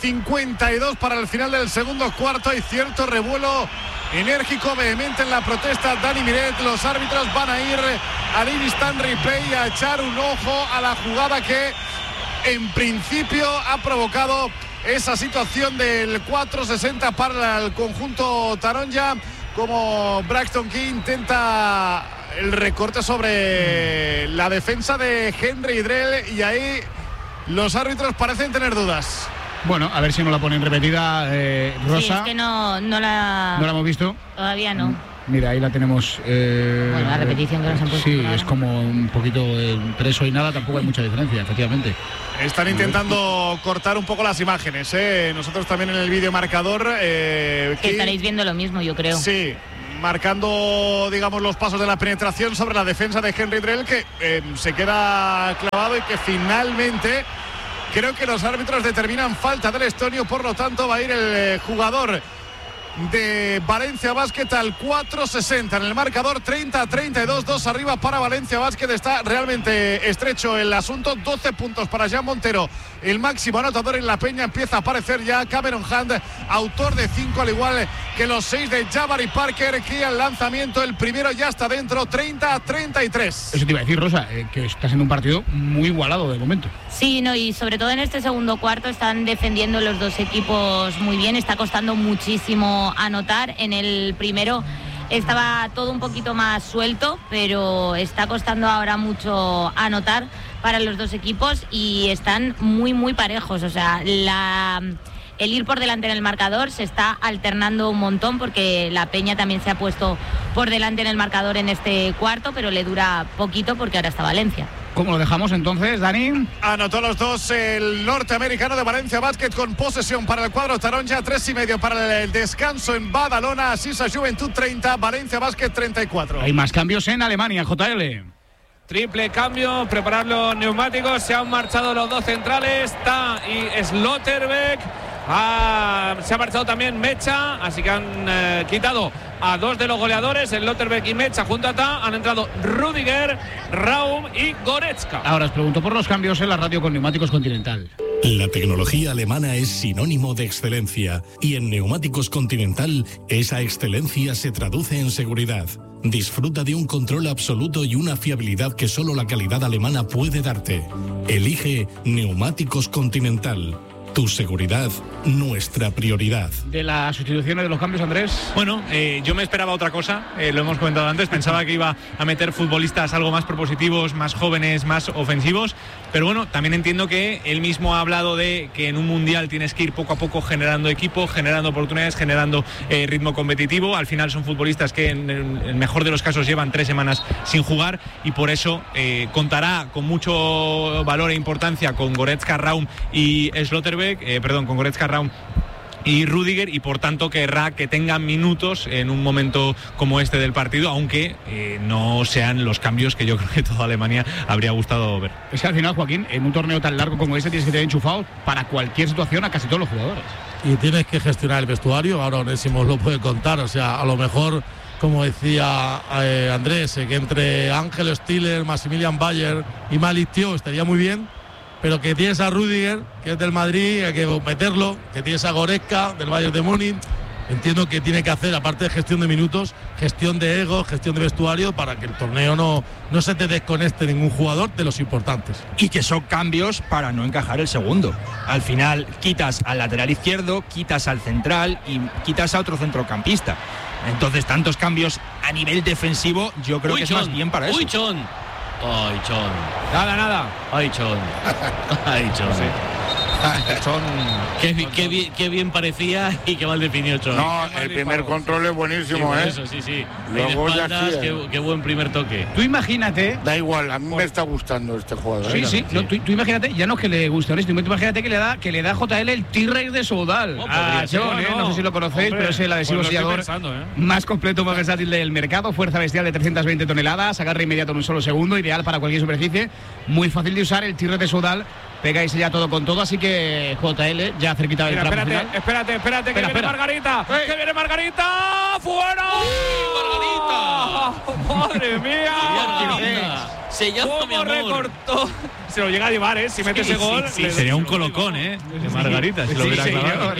52 para el final del segundo cuarto. Hay cierto revuelo enérgico, vehemente en la protesta. Dani Miret, los árbitros van a ir al instant replay a echar un ojo a la jugada que en principio ha provocado esa situación del 4-60 para el conjunto taronja, como Braxton Key intenta el recorte sobre la defensa de Henry Drell, y ahí los árbitros parecen tener dudas. Bueno, a ver si no la ponen repetida, Rosa. Sí, es que no la hemos visto. Todavía no. Mira, ahí la tenemos. Bueno, la repetición que nos han puesto. Sí, es como un poquito entre eso y nada, tampoco hay mucha diferencia, efectivamente. Están intentando cortar un poco las imágenes, ¿eh? Nosotros también en el vídeo marcador. Que estaréis viendo lo mismo, yo creo. Sí, marcando, digamos, los pasos de la penetración sobre la defensa de Henry Drell, que se queda clavado y que finalmente creo que los árbitros determinan falta del estonio, por lo tanto va a ir el jugador de Valencia Basket al 4.60 en el marcador. 30-32, 2 arriba para Valencia Basket. Está realmente estrecho el asunto. 12 puntos para Jean Montero, el máximo anotador en la Peña. Empieza a aparecer ya Cameron Hunt, autor de 5, al igual que los 6 de Jabari Parker, que al lanzamiento el primero ya está dentro. 30-33. Eso te iba a decir, Rosa, que está siendo un partido muy igualado de momento. Sí, no, y sobre todo en este segundo cuarto están defendiendo los dos equipos muy bien. Está costando muchísimo anotar. En el primero estaba todo un poquito más suelto, pero está costando ahora mucho anotar para los dos equipos y están muy muy parejos. O sea, el ir por delante en el marcador se está alternando un montón, porque la Peña también se ha puesto por delante en el marcador en este cuarto, pero le dura poquito porque ahora está Valencia. ¿Cómo lo dejamos entonces, Dani? Anotó los dos el norteamericano de Valencia Basket, con posesión para el cuadro taronja. 3:30 para el descanso en Badalona. Sisa Juventud 30, Valencia Basket 34. Hay más cambios en Alemania, JL. Triple cambio, preparar los neumáticos. Se han marchado los dos centrales, Ta y Slotterbeck. Se ha marchado también Mecha, así que han quitado a dos de los goleadores, Slotterbeck y Mecha junto a Ta. Han entrado Rudiger, Raum y Goretzka. Ahora os pregunto por los cambios en la radio con Neumáticos Continental. La tecnología alemana es sinónimo de excelencia y en Neumáticos Continental esa excelencia se traduce en seguridad. Disfruta de un control absoluto y una fiabilidad que solo la calidad alemana puede darte. Elige Neumáticos Continental. Tu seguridad, nuestra prioridad. De las sustituciones, de los cambios, Andrés. Bueno, yo me esperaba otra cosa, lo hemos comentado antes. Pensaba que iba a meter futbolistas algo más propositivos, más jóvenes, más ofensivos. Pero bueno, también entiendo que él mismo ha hablado de que en un mundial tienes que ir poco a poco generando equipo, generando oportunidades, generando ritmo competitivo. Al final son futbolistas que en el mejor de los casos llevan 3 semanas sin jugar, y por eso contará con mucho valor e importancia con Goretzka, Raum y Slotterbeck. Con Goretzka, Raum y Rudiger, y por tanto querrá que tengan minutos en un momento como este del partido, aunque no sean los cambios que yo creo que toda Alemania habría gustado ver. Es que al final, Joaquín, en un torneo tan largo como este tienes que tener enchufado para cualquier situación a casi todos los jugadores. Y tienes que gestionar el vestuario. Ahora Onésimo lo puede contar. O sea, a lo mejor, como decía Andrés, que entre Ángel Stiller, Maximilian Bayer y Malik Thiaw estaría muy bien, pero que tienes a Rudiger, que es del Madrid, hay que meterlo, que tienes a Goretzka, del Bayern de Múnich. Entiendo que tiene que hacer, aparte de gestión de minutos, gestión de ego, gestión de vestuario, para que el torneo no se te desconecte ningún jugador de los importantes. Y que son cambios para no encajar el segundo. Al final quitas al lateral izquierdo, quitas al central y quitas a otro centrocampista. Entonces, tantos cambios a nivel defensivo, yo creo que es más bien para eso. Ay, Chon. Nada. Ay, Chon. Ay, Chon. Sí. Chon. Qué bien parecía y qué mal definió Chon. No, el primer control es buenísimo, sí, eso, sí. Luego ya qué buen primer toque. Tú imagínate. Da igual, a mí me está gustando este jugador. Sí. No, tú imagínate, ya no es que le guste, tú imagínate que le da JL el T-Rex de Soudal. No sé si lo conocéis, pero es el adhesivo sellador más completo, más versátil del mercado. Fuerza bestial de 320 toneladas, agarre inmediato en un solo segundo, ideal para cualquier superficie. Muy fácil de usar, el T-Rex de Soudal. Pegáis ya todo con todo, así que JL ya cerquita del tramo final. Espérate, que viene Margarita. ¡Que viene Margarita! ¡Fuera! ¡Margarita! ¡Madre mía! Se llama mi amor. Recortó. Se lo llega a llevar, si mete ese gol. Sí, sería un colocón, de Margarita, si lo hubiera clavado.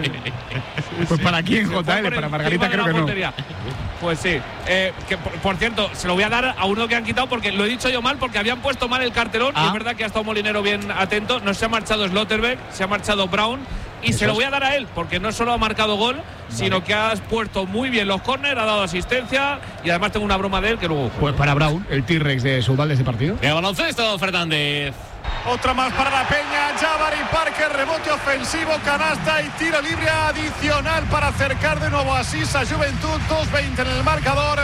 Pues para quién, JL, para Margarita creo que no. Pues sí. Que por cierto, se lo voy a dar a uno que han quitado, porque lo he dicho yo mal, porque habían puesto mal el cartelón. Y es verdad que ha estado Molinero bien atento. No se ha marchado Slotterbeck, se ha marchado Brown. Y se lo voy a dar a él, porque no solo ha marcado gol, sino que ha puesto muy bien los córner, ha dado asistencia, y además tengo una broma de él que luego... Pues para Brown, el T-Rex de Soudal de ese partido. ¡Qué baloncesto, Fernández! Otra más para la Peña. Jabari Parker, rebote ofensivo, canasta y tiro libre adicional para acercar de nuevo así a Juventud. 2:20 en el marcador.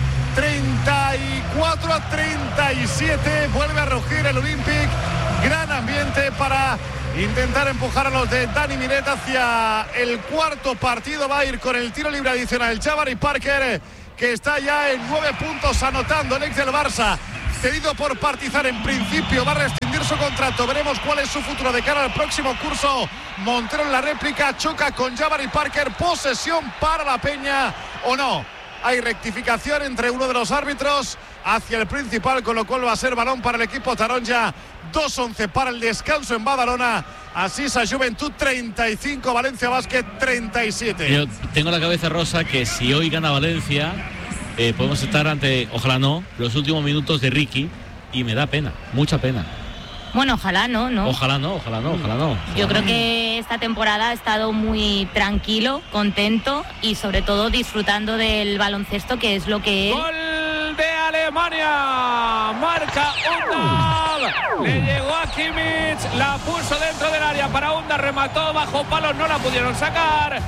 34-37. Vuelve a rugir el Olympic. Gran ambiente para intentar empujar a los de Dani Miret hacia el cuarto partido. Va a ir con el tiro libre adicional Jabari Parker, que está ya en 9 puntos anotando. El ex del Barça, cedido por Partizan, en principio va a rescindir su contrato. Veremos cuál es su futuro de cara al próximo curso. Montero en la réplica, choca con Jabari Parker. Posesión para la Peña, ¿o no? Hay rectificación entre uno de los árbitros hacia el principal, con lo cual va a ser balón para el equipo taronja. 2:11 para el descanso en Badalona. Asisa Juventud 35, Valencia Basket 37. Yo tengo la cabeza rosa que si hoy gana Valencia, podemos estar ante, ojalá no, los últimos minutos de Ricky, y me da pena, mucha pena. Bueno, ojalá no. Ojalá no. Yo creo que esta temporada ha estado muy tranquilo, contento y sobre todo disfrutando del baloncesto, que es lo que él... ¡Gol de Alemania! Marca Undal. Le llegó a Kimmich, la puso dentro del área para Undal, remató bajo palos, no la pudieron sacar.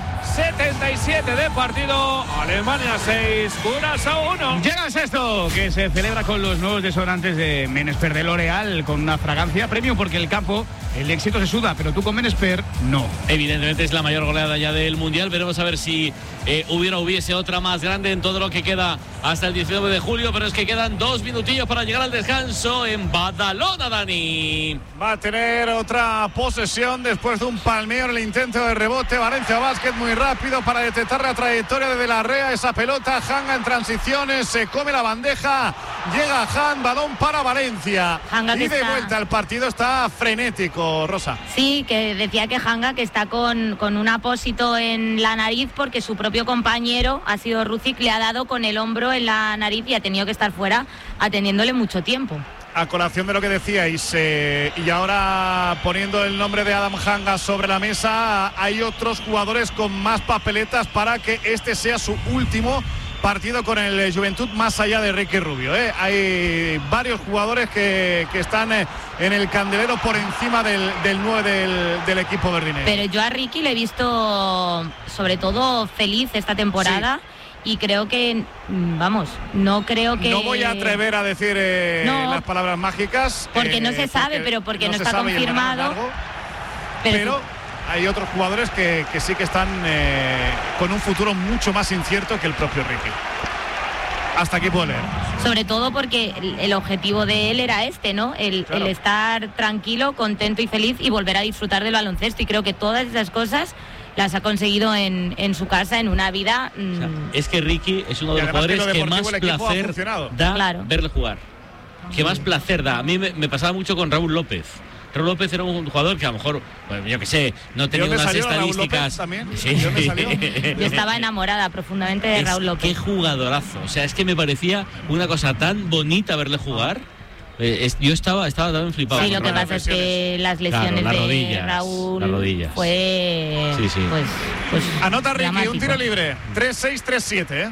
77 de partido. Alemania 6, Curazao 1. Llega el sexto, que se celebra con los nuevos desodorantes de Menesper de L'Oreal, con una fragancia premium, porque el campo, el éxito se suda, pero tú con Menesper no. Evidentemente es la mayor goleada ya del Mundial. Veremos a ver si hubiese otra más grande en todo lo que queda hasta el 19 de julio, pero es que quedan 2 minutillos para llegar al descanso en Badalona, Dani. Va a tener otra posesión después de un palmeo en el intento de rebote. Valencia Basket muy rápido para detectar la trayectoria de la Rea. Esa pelota, Hanga en transiciones, se come la bandeja, llega Han, balón para Valencia. Hanga, y de vuelta al partido está frenético, Rosa. Sí, que decía que Hanga, que está con un apósito en la nariz porque su propio compañero, ha sido Ruzic, le ha dado con el hombro en la nariz y ha tenido que estar fuera atendiéndole mucho tiempo. A colación de lo que decíais, y ahora poniendo el nombre de Adam Hanga sobre la mesa, hay otros jugadores con más papeletas para que este sea su último partido con el Juventud, más allá de Ricky Rubio. Hay varios jugadores que están en el candelero por encima del 9 del equipo verdinero. Pero yo a Ricky le he visto sobre todo feliz esta temporada. Sí. Y creo que, vamos, no creo que... No voy a atrever a decir las palabras mágicas. Porque no se sabe, pero porque no está confirmado. Pero hay otros jugadores que sí que están con un futuro mucho más incierto que el propio Ricky. Hasta aquí puedo leer. Sobre todo porque el objetivo de él era ¿no? El estar tranquilo, contento y feliz y volver a disfrutar del baloncesto. Y creo que todas esas cosas las ha conseguido en su casa, en una vida. O sea, es que Ricky es uno de los jugadores que más placer da verle jugar. Que más placer da. A mí me pasaba mucho con Raúl López. Raúl López era un jugador que a lo mejor, pues, yo qué sé, no tenía unas estadísticas. Sí. Yo estaba enamorada profundamente de Raúl López. Qué jugadorazo. O sea, es que me parecía una cosa tan bonita verle jugar. Yo estaba también flipado. Sí, lo que pasa es que las lesiones de Raúl fue pues anota Ricky, dramático. Un tiro libre, 3-6, 3-7.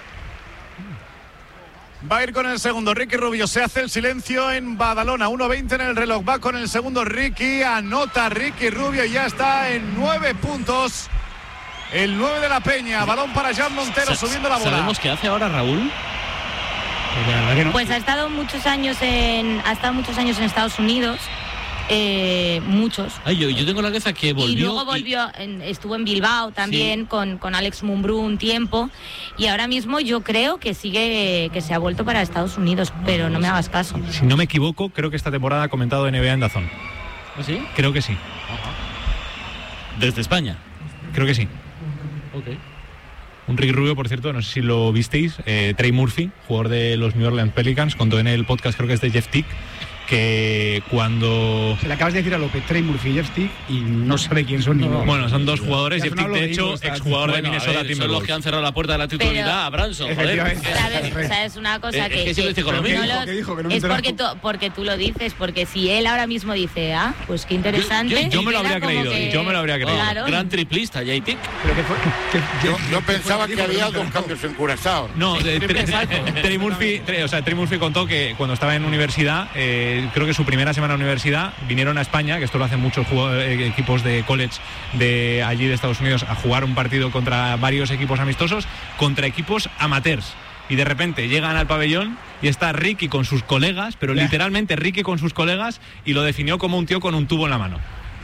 Va a ir con el segundo Ricky Rubio. Se hace el silencio en Badalona. 1:20 en el reloj. Va con el segundo Ricky. Anota Ricky Rubio. Ya está en 9 puntos. El 9 de la Peña. Balón para Jan Montero subiendo la bola. ¿Sabemos qué hace ahora Raúl? Pues ha estado muchos años en Estados Unidos. Muchos. Yo tengo la cabeza que volvió. Y luego volvió, estuvo en Bilbao también, sí, con Alex Mumbrú un tiempo. Y ahora mismo yo creo que se ha vuelto para Estados Unidos, pero no me hagas caso. Si no me equivoco, creo que esta temporada ha comentado NBA en DAZN. ¿Ah, sí? Creo que sí. ¿Desde España? Creo que sí. Ok. Un Ricky Rubio, por cierto, no sé si lo visteis, Trey Murphy, jugador de los New Orleans Pelicans, contó en el podcast, creo que es de Jeff Tick, que cuando... Se le acabas de decir a López, Trey Murphy y Jeff Tick, y no sabe quién son ninguno. Bueno, son dos jugadores. Jeff Tick, de hecho, exjugador de Minnesota Timberwolves. Son los que han cerrado la puerta de la titularidad a Branson, joder. ¿Sabes una cosa? Que sí lo dice con lo mismo. Es porque tú lo dices, porque si él ahora mismo dice, pues qué interesante... Yo me lo habría creído, Claro. Gran triplista, J-Tick. Yo pensaba que había dos cambios en Curazao. No, Trey Murphy contó que cuando estaba en universidad creo que su primera semana de universidad, vinieron a España, que esto lo hacen muchos equipos de college de allí de Estados Unidos, a jugar un partido contra varios equipos amistosos, contra equipos amateurs. Y de repente llegan al pabellón y está Ricky con sus colegas, pero literalmente Ricky con sus colegas, y lo definió como un tío con un tubo en la mano.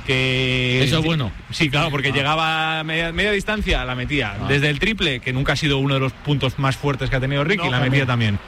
Que eso es bueno. Sí, claro, porque llegaba a media distancia, la metía. Desde el triple, que nunca ha sido uno de los puntos más fuertes que ha tenido Ricky, la metía también.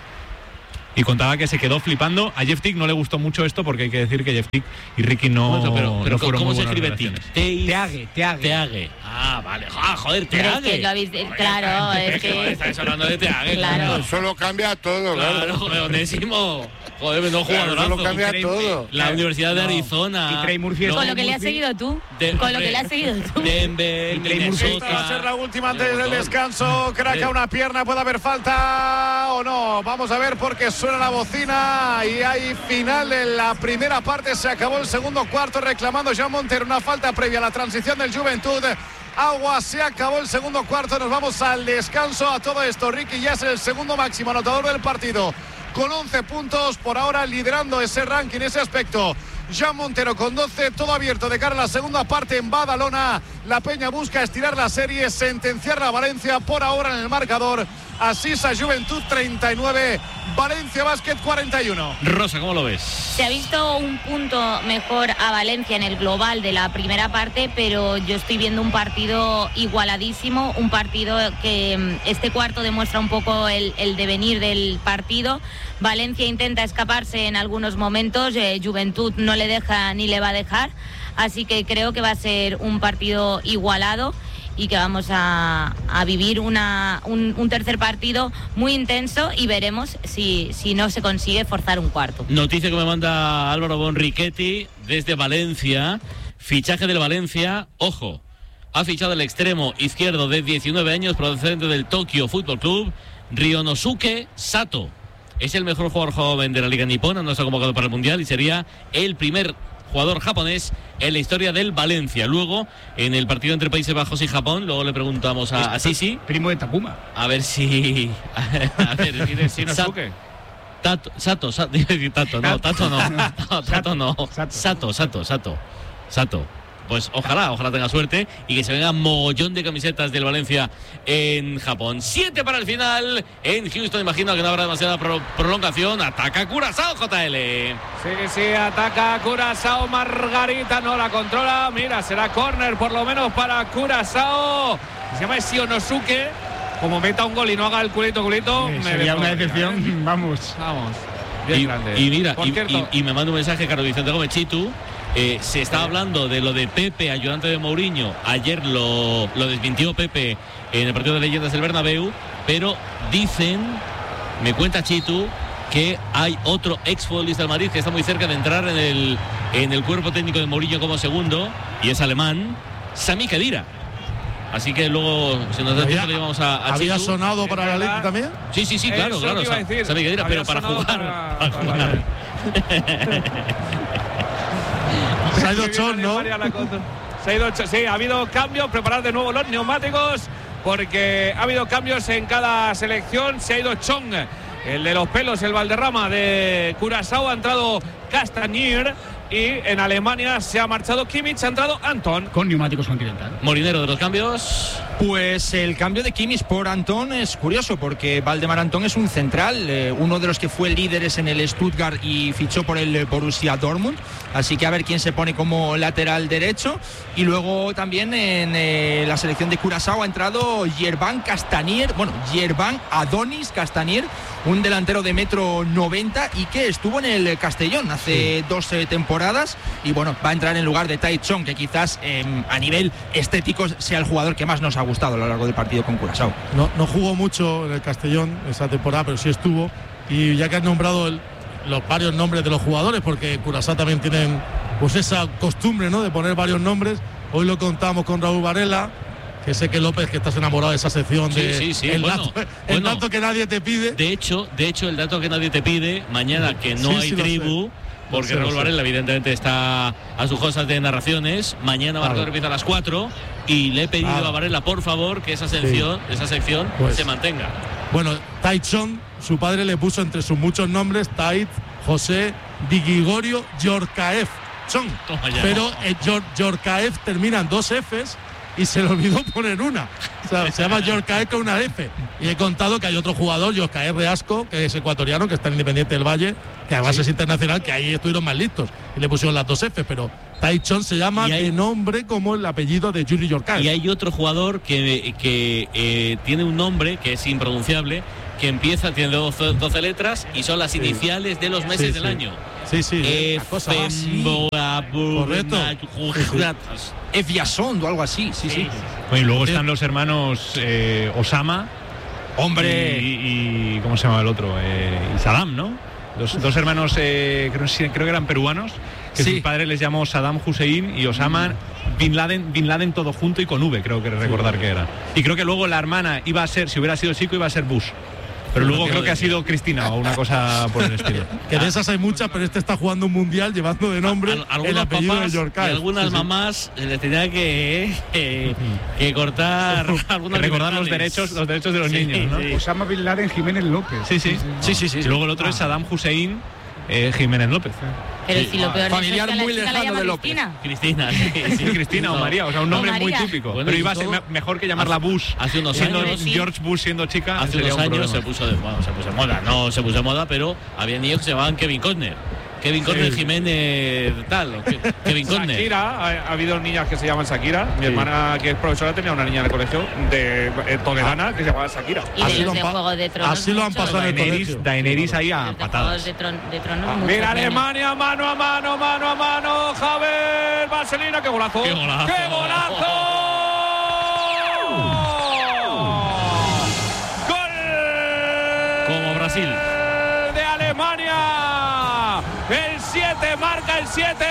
Y contaba que se quedó flipando. A Jeff Tick no le gustó mucho esto, porque hay que decir que Jeff Tick y Ricky no fueron ¿cómo muy se buenas escribe relaciones. Tick? Teague. Ah, vale. Ah, joder, Teague. Claro, es que... Estáis hablando de Teague. Claro. Eso lo cambia todo, claro. Onésimo. Joder, no jugadorazo. Eso lo cambia todo. La Universidad de Arizona. Y Trey Murphy. Con lo que le has seguido tú. Con lo que le has seguido tú. Denver, Minnesota. Va a ser la última antes del descanso. Craca una pierna, puede haber falta o no. Vamos a ver porque suena la bocina y hay final en la primera parte. Se acabó el segundo cuarto reclamando Joan Montero una falta previa a la transición del Juventud. Agua, se acabó el segundo cuarto. Nos vamos al descanso. A todo esto, Ricky ya es el segundo máximo anotador del partido, con 11 puntos, por ahora liderando ese ranking, ese aspecto. Joan Montero con 12, todo abierto de cara a la segunda parte en Badalona. La Peña busca estirar la serie, sentenciar a Valencia por ahora en el marcador. Asisa Juventud 39, Valencia Basket 41. Rosa, ¿cómo lo ves? Se ha visto un punto mejor a Valencia en el global de la primera parte, pero yo estoy viendo un partido igualadísimo, un partido que este cuarto demuestra un poco el devenir del partido. Valencia intenta escaparse en algunos momentos, Juventud no le deja ni le va a dejar, así que creo que va a ser un partido igualado y que vamos a vivir un tercer partido muy intenso, y veremos si no se consigue forzar un cuarto. Noticia que me manda Álvaro Bonrichetti desde Valencia. Fichaje del Valencia, ojo, ha fichado el extremo izquierdo de 19 años procedente del Tokyo Football Club, Ryonosuke Sato. Es el mejor jugador joven de la Liga Nipona, no está convocado para el Mundial y sería el primer jugador japonés en la historia del Valencia. Luego, en el partido entre Países Bajos y Japón, luego le preguntamos a Sisi, primo de Takuma, a ver si... A ver, Shinosuke. Sato. Pues ojalá tenga suerte y que se venga mogollón de camisetas del Valencia en Japón. 7 para el final en Houston. Imagino que no habrá demasiada prolongación. Ataca Curazao, JL. Sí, ataca Curazao. Margarita no la controla. Mira, será córner por lo menos para Curazao. Se llama Shinosuke. Como meta un gol y no haga el culito, sería una decepción. Vamos. Bien grande. Y mira, y me manda un mensaje Carlos Vicente Gómez Chitu. Se está hablando de lo de Pepe, ayudante de Mourinho. Ayer lo desmintió Pepe en el partido de leyendas del Bernabéu, pero dicen, me cuenta Chitu, que hay otro exfutbolista del Madrid que está muy cerca de entrar en el cuerpo técnico de Mourinho como segundo, y es alemán, Sami Khedira. Así que luego, si nos da tiempo, le llevamos a ¿Había Chitu. sonado para la Liga también? Sí, claro. Sami Khedira, pero para jugar. Se ha ido Chon, ¿no? Se ha ido Chon, sí, ha habido cambios, preparar de nuevo los neumáticos, porque ha habido cambios en cada selección. Se ha ido Chon, el de los pelos, el Valderrama de Curazao, ha entrado Castagnier, y en Alemania se ha marchado Kimmich, ha entrado Anton. Con neumáticos Continental. Molinero, de los cambios. Pues el cambio de Kimmich por Anton es curioso, porque Valdemar Anton es un central, uno de los que fue líderes en el Stuttgart y fichó por el Borussia Dortmund, así que a ver quién se pone como lateral derecho. Y luego también en la selección de Curazao ha entrado Yerban Adonis Castagnier, un delantero de 1,90 m y que estuvo en el Castellón hace 2 temporadas, y bueno, va a entrar en lugar de Tai Chong, que quizás a nivel estético sea el jugador que más nos ha gustado a lo largo del partido con Curazao. No jugó mucho en el Castellón esa temporada, pero sí estuvo. Y ya que has nombrado los varios nombres de los jugadores, porque Curazao también tienen pues esa costumbre, ¿no?, de poner varios nombres. Hoy lo contamos con Raúl Varela, que sé que López, que estás enamorado de esa sección de el dato que nadie te pide. De hecho, el dato que nadie te pide, mañana que no hay tribu, porque Raúl Varela evidentemente está a sus cosas de narraciones. Mañana Marcador empieza a las 4 y le he pedido a Varela, por favor, que esa sección se mantenga. Bueno, Tai Chong, su padre le puso entre sus muchos nombres Tait José Di Gregorio Yorkaev. Pero Yorkaev terminan 2 Fs y se le olvidó poner una. O sea, se llama Yorkaev con una F. Y he contado que hay otro jugador, Yorkaev Reasco, que es ecuatoriano, que está en Independiente del Valle, que además es internacional, que ahí estuvieron más listos y le pusieron las 2 F, pero Taichon se llama de nombre como el apellido de Yuri Yorkaev. Y hay otro jugador que tiene un nombre que es impronunciable, que empieza, tiene 12 letras y son las iniciales de los meses del año. Correcto. Efiasond o algo así. Sí. Bueno, y luego están los hermanos Osama. ¡Hombre! Y ¿cómo se llama el otro? Y Saddam, ¿no? Dos hermanos, creo que eran peruanos, que sus padres les llamó Saddam Hussein y Osama Bin Laden todo junto y con V, creo que recordar que era. Y creo que luego la hermana iba a ser, si hubiera sido chico, iba a ser Bush. Pero luego creo que ha sido Cristina o una cosa por el estilo. Que de esas hay muchas, pero este está jugando un mundial llevando de nombre el apellido de Yorkaev. Y algunas mamás les tenía que cortar algunas recordar los derechos de los niños, ¿no? Osama Bin Laden Jiménez López. Sí. Y luego el otro es Saddam Hussein Jiménez López. Pero si lo peor familiar es que muy lejano de López. Cristina, Cristina o María, o sea, un nombre muy típico. Bueno, pero iba a ser mejor que llamarla Bush. Hace unos años, George Bush siendo chica. Hace unos años se puso de moda. No se puso de moda, pero había niños que se llamaban Kevin Costner. Jiménez tal, Kevin Costner. Shakira, ha habido niñas que se llaman Shakira. Mi hermana, que es profesora, tenía una niña en el colegio de toledana que se llamaba Shakira. Y de los de Juego de Tronos. Así lo han pasado en el colegio. Daenerys ahí a patadas. De Tronos, mira Alemania, mano a mano, Javier Vaselina, ¡qué golazo! ¡Qué golazo! ¡Gol! Como Brasil. De Alemania. El 7, marca el 7.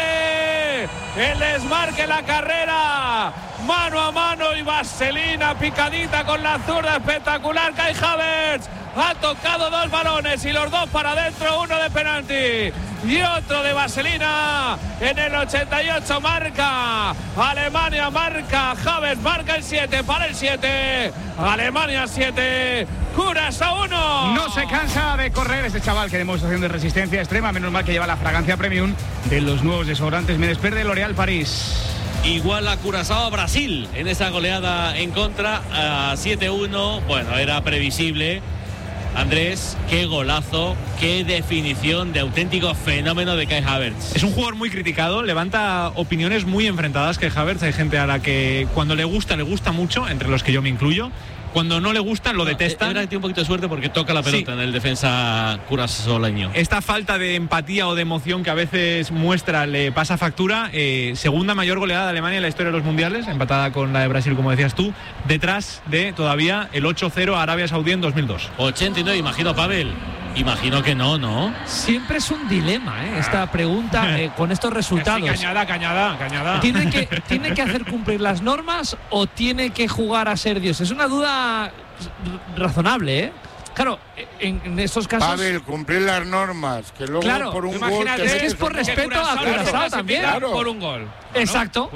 El desmarque, la carrera. Mano a mano y Vaselina picadita con la zurda, espectacular. Kai Havertz ha tocado 2 balones y los 2 para adentro, uno de penalti y otro de Vaselina. En el 88 marca Alemania, marca Havertz, marca el 7 para el 7. Alemania 7, Curazao 1. No se cansa de correr ese chaval, que demostración de resistencia extrema. Menos mal que lleva la fragancia premium de los nuevos desodorantes Medesper de L'Oréal París. Igual a Curazao a Brasil en esa goleada en contra a 7-1. Bueno, era previsible. Andrés, qué golazo, qué definición de auténtico fenómeno de Kai Havertz. Es un jugador muy criticado, levanta opiniones muy enfrentadas Kai Havertz. Hay gente a la que cuando le gusta mucho, entre los que yo me incluyo. Cuando no le gustan, lo detestan. Ahora tiene un poquito de suerte porque toca la pelota en el defensa curaçaoleño. Esta falta de empatía o de emoción que a veces muestra le pasa factura. Segunda mayor goleada de Alemania en la historia de los mundiales, empatada con la de Brasil, como decías tú, detrás de todavía el 8-0 a Arabia Saudí en 2002. 89, imagino, Pavel. Imagino que no. Siempre es un dilema, esta pregunta con estos resultados. Sí, cañada. ¿Tiene que hacer cumplir las normas o tiene que jugar a ser Dios? Es una duda razonable, Claro, en estos casos. Pavel, cumplir las normas, que luego claro, por un gol. Es que es por respeto a Curazao también. Claro. Por un gol. Exacto.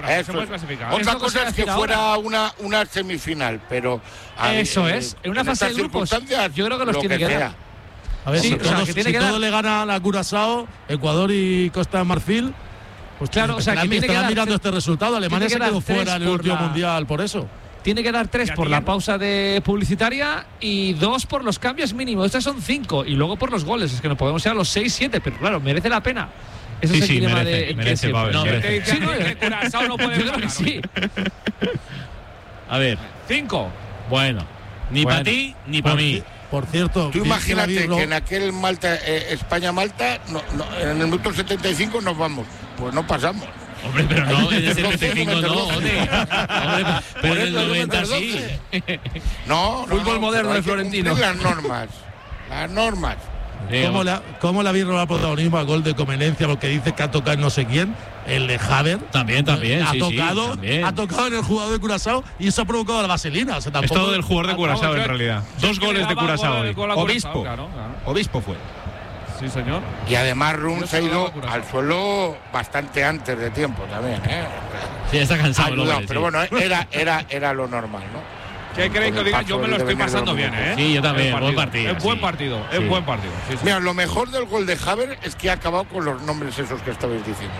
Otra cosa es que fuera una semifinal, pero. Eso es. En una fase de grupos, yo creo que los tiene que dar. A ver, si todo le gana a Curazao, Ecuador y Costa de Marfil, pues claro, que estará mirando este resultado. Alemania se quedó fuera en el último mundial por eso. Tiene que dar 3 por la pausa de publicitaria y 2 por los cambios mínimos. Estas son 5 y luego por los goles. Es que no podemos ir a los 6-7, pero claro, merece la pena. Ese es el dilema merece, Curazao no puede ganar. Sí. A ver. 5. Bueno, ni para ti ni para mí. Por cierto, tú imagínate que en aquel España-Malta, en el minuto 75 nos vamos. Pues no pasamos. Hombre, pero no, en el 75 no, hombre, pero en el 90 sí. No, fútbol moderno de Florentino. Las normas. ¿Cómo le habéis robado protagonismo al gol de Comenencia? Porque dice que ha tocado no sé quién, el de Havertz. También. Ha tocado en el jugador de Curazao y eso ha provocado la vaselina. O sea, es todo del jugador de Curazao en realidad. 2 goles de Curazao hoy. Obispo fue. Sí, señor. Y además Run se ha ido al suelo bastante antes de tiempo también, Sí, está cansado. Pero bueno, era lo normal, ¿no? ¿Qué queréis que os diga? Yo me lo estoy pasando bien, ¿eh? Sí, yo también. Buen partido. Es buen partido. Es buen partido. Sí, sí. Mira, lo mejor del gol de Havertz es que ha acabado con los nombres esos que estabais diciendo.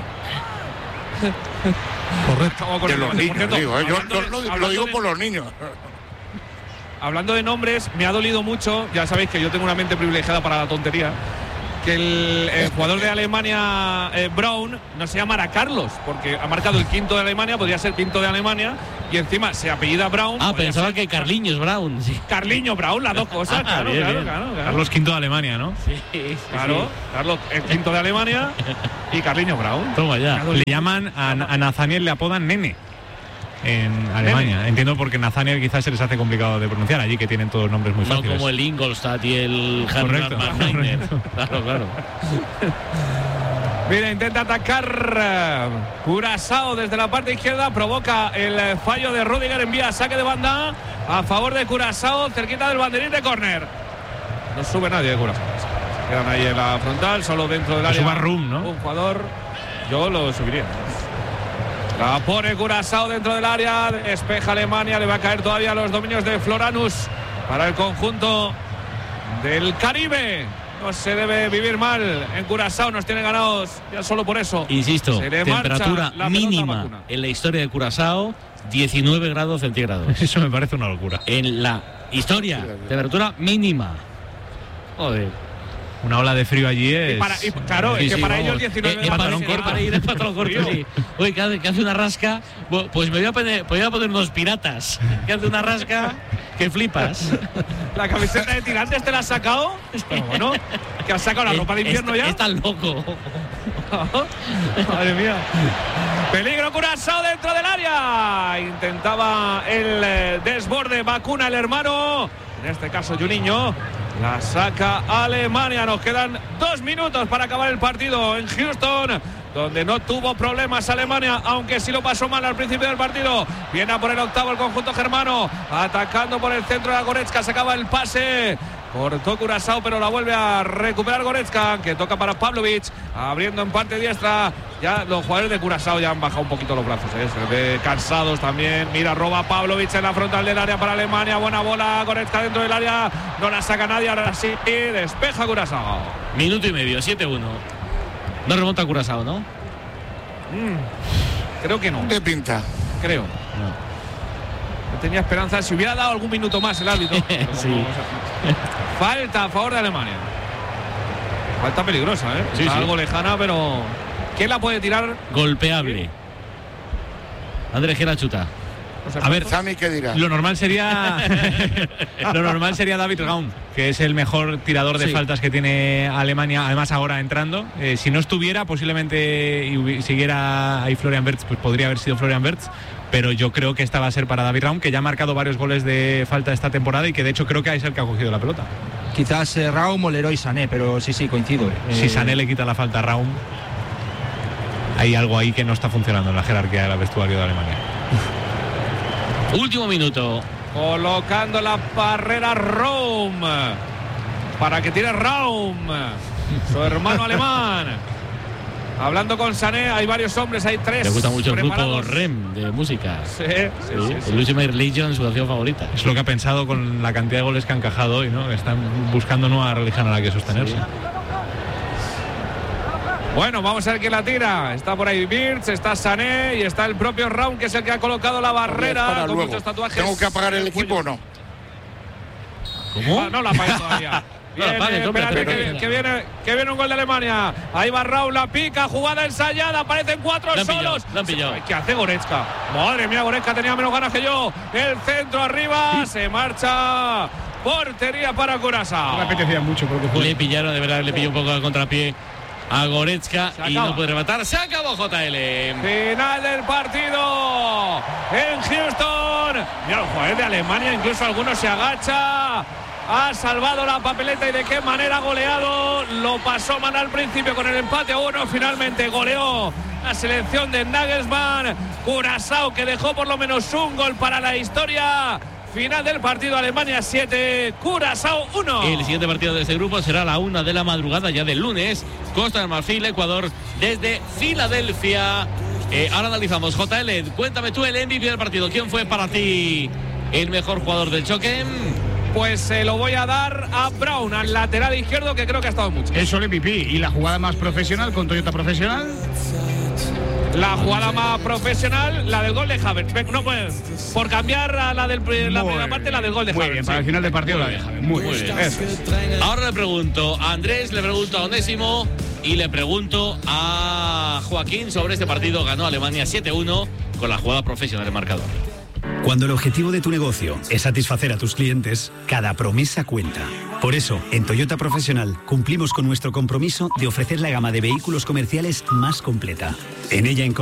Correcto. De los niños, digo. Yo lo digo por los niños. Hablando de nombres, me ha dolido mucho. Ya sabéis que yo tengo una mente privilegiada para la tontería. Que el jugador de Alemania, Braun, no se llamara Carlos, porque ha marcado el quinto de Alemania, podría ser quinto de Alemania, y encima se apellida Braun. Pensaba que Carliños Braun. Sí. Carliños Braun, las dos cosas, claro. Carlos quinto de Alemania, ¿no? Sí. Carlos el quinto de Alemania y Carliños Braun. Toma ya. Le llaman a Nathaniel, le apodan Nene en Alemania. Nene. Entiendo porque Nathaniel quizás se les hace complicado de pronunciar allí, que tienen todos nombres muy fáciles. No como el Ingolstadt y el Hannover Mannheim. Claro. Mira, intenta atacar Curazao desde la parte izquierda, provoca el fallo de Rüdiger, envía saque de banda a favor de Curazao, cerquita del banderín de córner. No sube nadie de Curazao. Quedan ahí en la frontal, solo dentro del área. Suba Rum, ¿no? Un jugador, yo lo subiría. La pone Curazao dentro del área, despeja Alemania, le va a caer todavía los dominios de Floranus para el conjunto del Caribe. No se debe vivir mal en Curazao, nos tiene ganados ya solo por eso. Insisto, temperatura mínima en la historia de Curazao, 19 grados centígrados. Eso me parece una locura. En la historia, temperatura mínima. Joder. Una ola de frío allí es... Claro, es que para ellos 19 pantalón corto. Para ir en pantalón corto, sí. Oye, que hace una rasca, pues me voy a poner unos piratas. Que hace una rasca que flipas. La camiseta de tirantes te la has sacado. Bueno, que has sacado la ropa de invierno ya. Estás loco. Madre mía. Peligro Curazao dentro del área. Intentaba el desborde, vacuna el hermano. En este caso, Juninho. La saca Alemania. Nos quedan 2 minutos para acabar el partido en Houston, donde no tuvo problemas Alemania, aunque sí lo pasó mal al principio del partido. Viene a por el octavo el conjunto germano, atacando por el centro de Goretzka. Se acaba el pase. Cortó Curazao, pero la vuelve a recuperar Goretzka, que toca para Pavlovic, abriendo en parte diestra. Ya los jugadores de Curazao ya han bajado un poquito los brazos, se ve cansados también. Mira, roba Pavlovic en la frontal del área para Alemania. Buena bola, Goretzka dentro del área. No la saca nadie, ahora sí despeja Curazao. Minuto y medio, 7-1. No remonta Curazao, ¿no? Creo que no. ¿Qué pinta? Creo. No tenía esperanza. Si hubiera dado algún minuto más el árbitro. Sí. Falta a favor de Alemania. Falta peligrosa, ¿eh? Sí, Está algo lejana, pero ¿quién la puede tirar? Golpeable. Andrés Gera chuta. A ver, Sami, ¿qué dirá? Lo normal sería David Raum, que es el mejor tirador de faltas que tiene Alemania, además ahora entrando. Si no estuviera, posiblemente y siguiera ahí Florian Wirtz, pues podría haber sido Florian Wirtz, pero yo creo que esta va a ser para David Raum, que ya ha marcado varios goles de falta esta temporada y que de hecho creo que es el que ha cogido la pelota. Quizás Raum o Leroy Sané, pero sí, coincido. Si Sané le quita la falta a Raum, hay algo ahí que no está funcionando en la jerarquía del vestuario de Alemania. Último minuto. Colocando la barrera Raum para que tire Raum, su hermano alemán. Hablando con Sané, hay varios hombres, hay 3. Le gusta mucho el preparados. grupo REM de música. Sí. El Ultimate Religion, su canción favorita. Es lo que ha pensado con la cantidad de goles que han encajado hoy, ¿no? Están buscando nueva religión a la que sostenerse. Sí. Bueno, vamos a ver quién la tira. Está por ahí Wirtz, está Sané y está el propio Raum, que es el que ha colocado la barrera con muchos tatuajes. ¿Tengo que apagar el equipo o no? ¿Cómo? No la apagues todavía. Que viene un gol de Alemania. Ahí va Raúl, la pica, jugada ensayada, aparecen 4 solos. ¿Qué hace Goretzka? Madre mía, Goretzka tenía menos ganas que yo. El centro arriba, se marcha. Portería para Curazao. Me apetecía mucho porque le pillaron, de verdad, le pilló un poco al contrapié a Goretzka y no puede rematar. Se acabó, JL. Final del partido en Houston. Mira, los jugadores de Alemania, incluso algunos se agacha. Ha salvado la papeleta y de qué manera ha goleado. Lo pasó mal al principio con el empate a 1. Finalmente goleó la selección de Nagelsmann. Curazao, que dejó por lo menos un gol para la historia. Final del partido, Alemania 7, Curazao 1. El siguiente partido de este grupo será a la 1 de la madrugada ya del lunes. Costa del Marfil, Ecuador, desde Filadelfia. Ahora analizamos. JL, cuéntame tú el MVP del partido. ¿Quién fue para ti el mejor jugador del choque. Pues se lo voy a dar a Brown, al lateral izquierdo, que creo que ha estado mucho. Eso el MVP. ¿Y la jugada más profesional con Toyota Profesional? La jugada más profesional, la del gol de Havertz. No, pues, por cambiar a la primera parte, la del gol de Havertz. Muy bien, para el final del partido la de Havertz. Muy bien. Ahora le pregunto a Andrés, le pregunto a Onésimo y le pregunto a Joaquín sobre este partido. Ganó Alemania 7-1 con la jugada profesional del marcador. Cuando el objetivo de tu negocio es satisfacer a tus clientes, cada promesa cuenta. Por eso, en Toyota Profesional cumplimos con nuestro compromiso de ofrecer la gama de vehículos comerciales más completa. En ella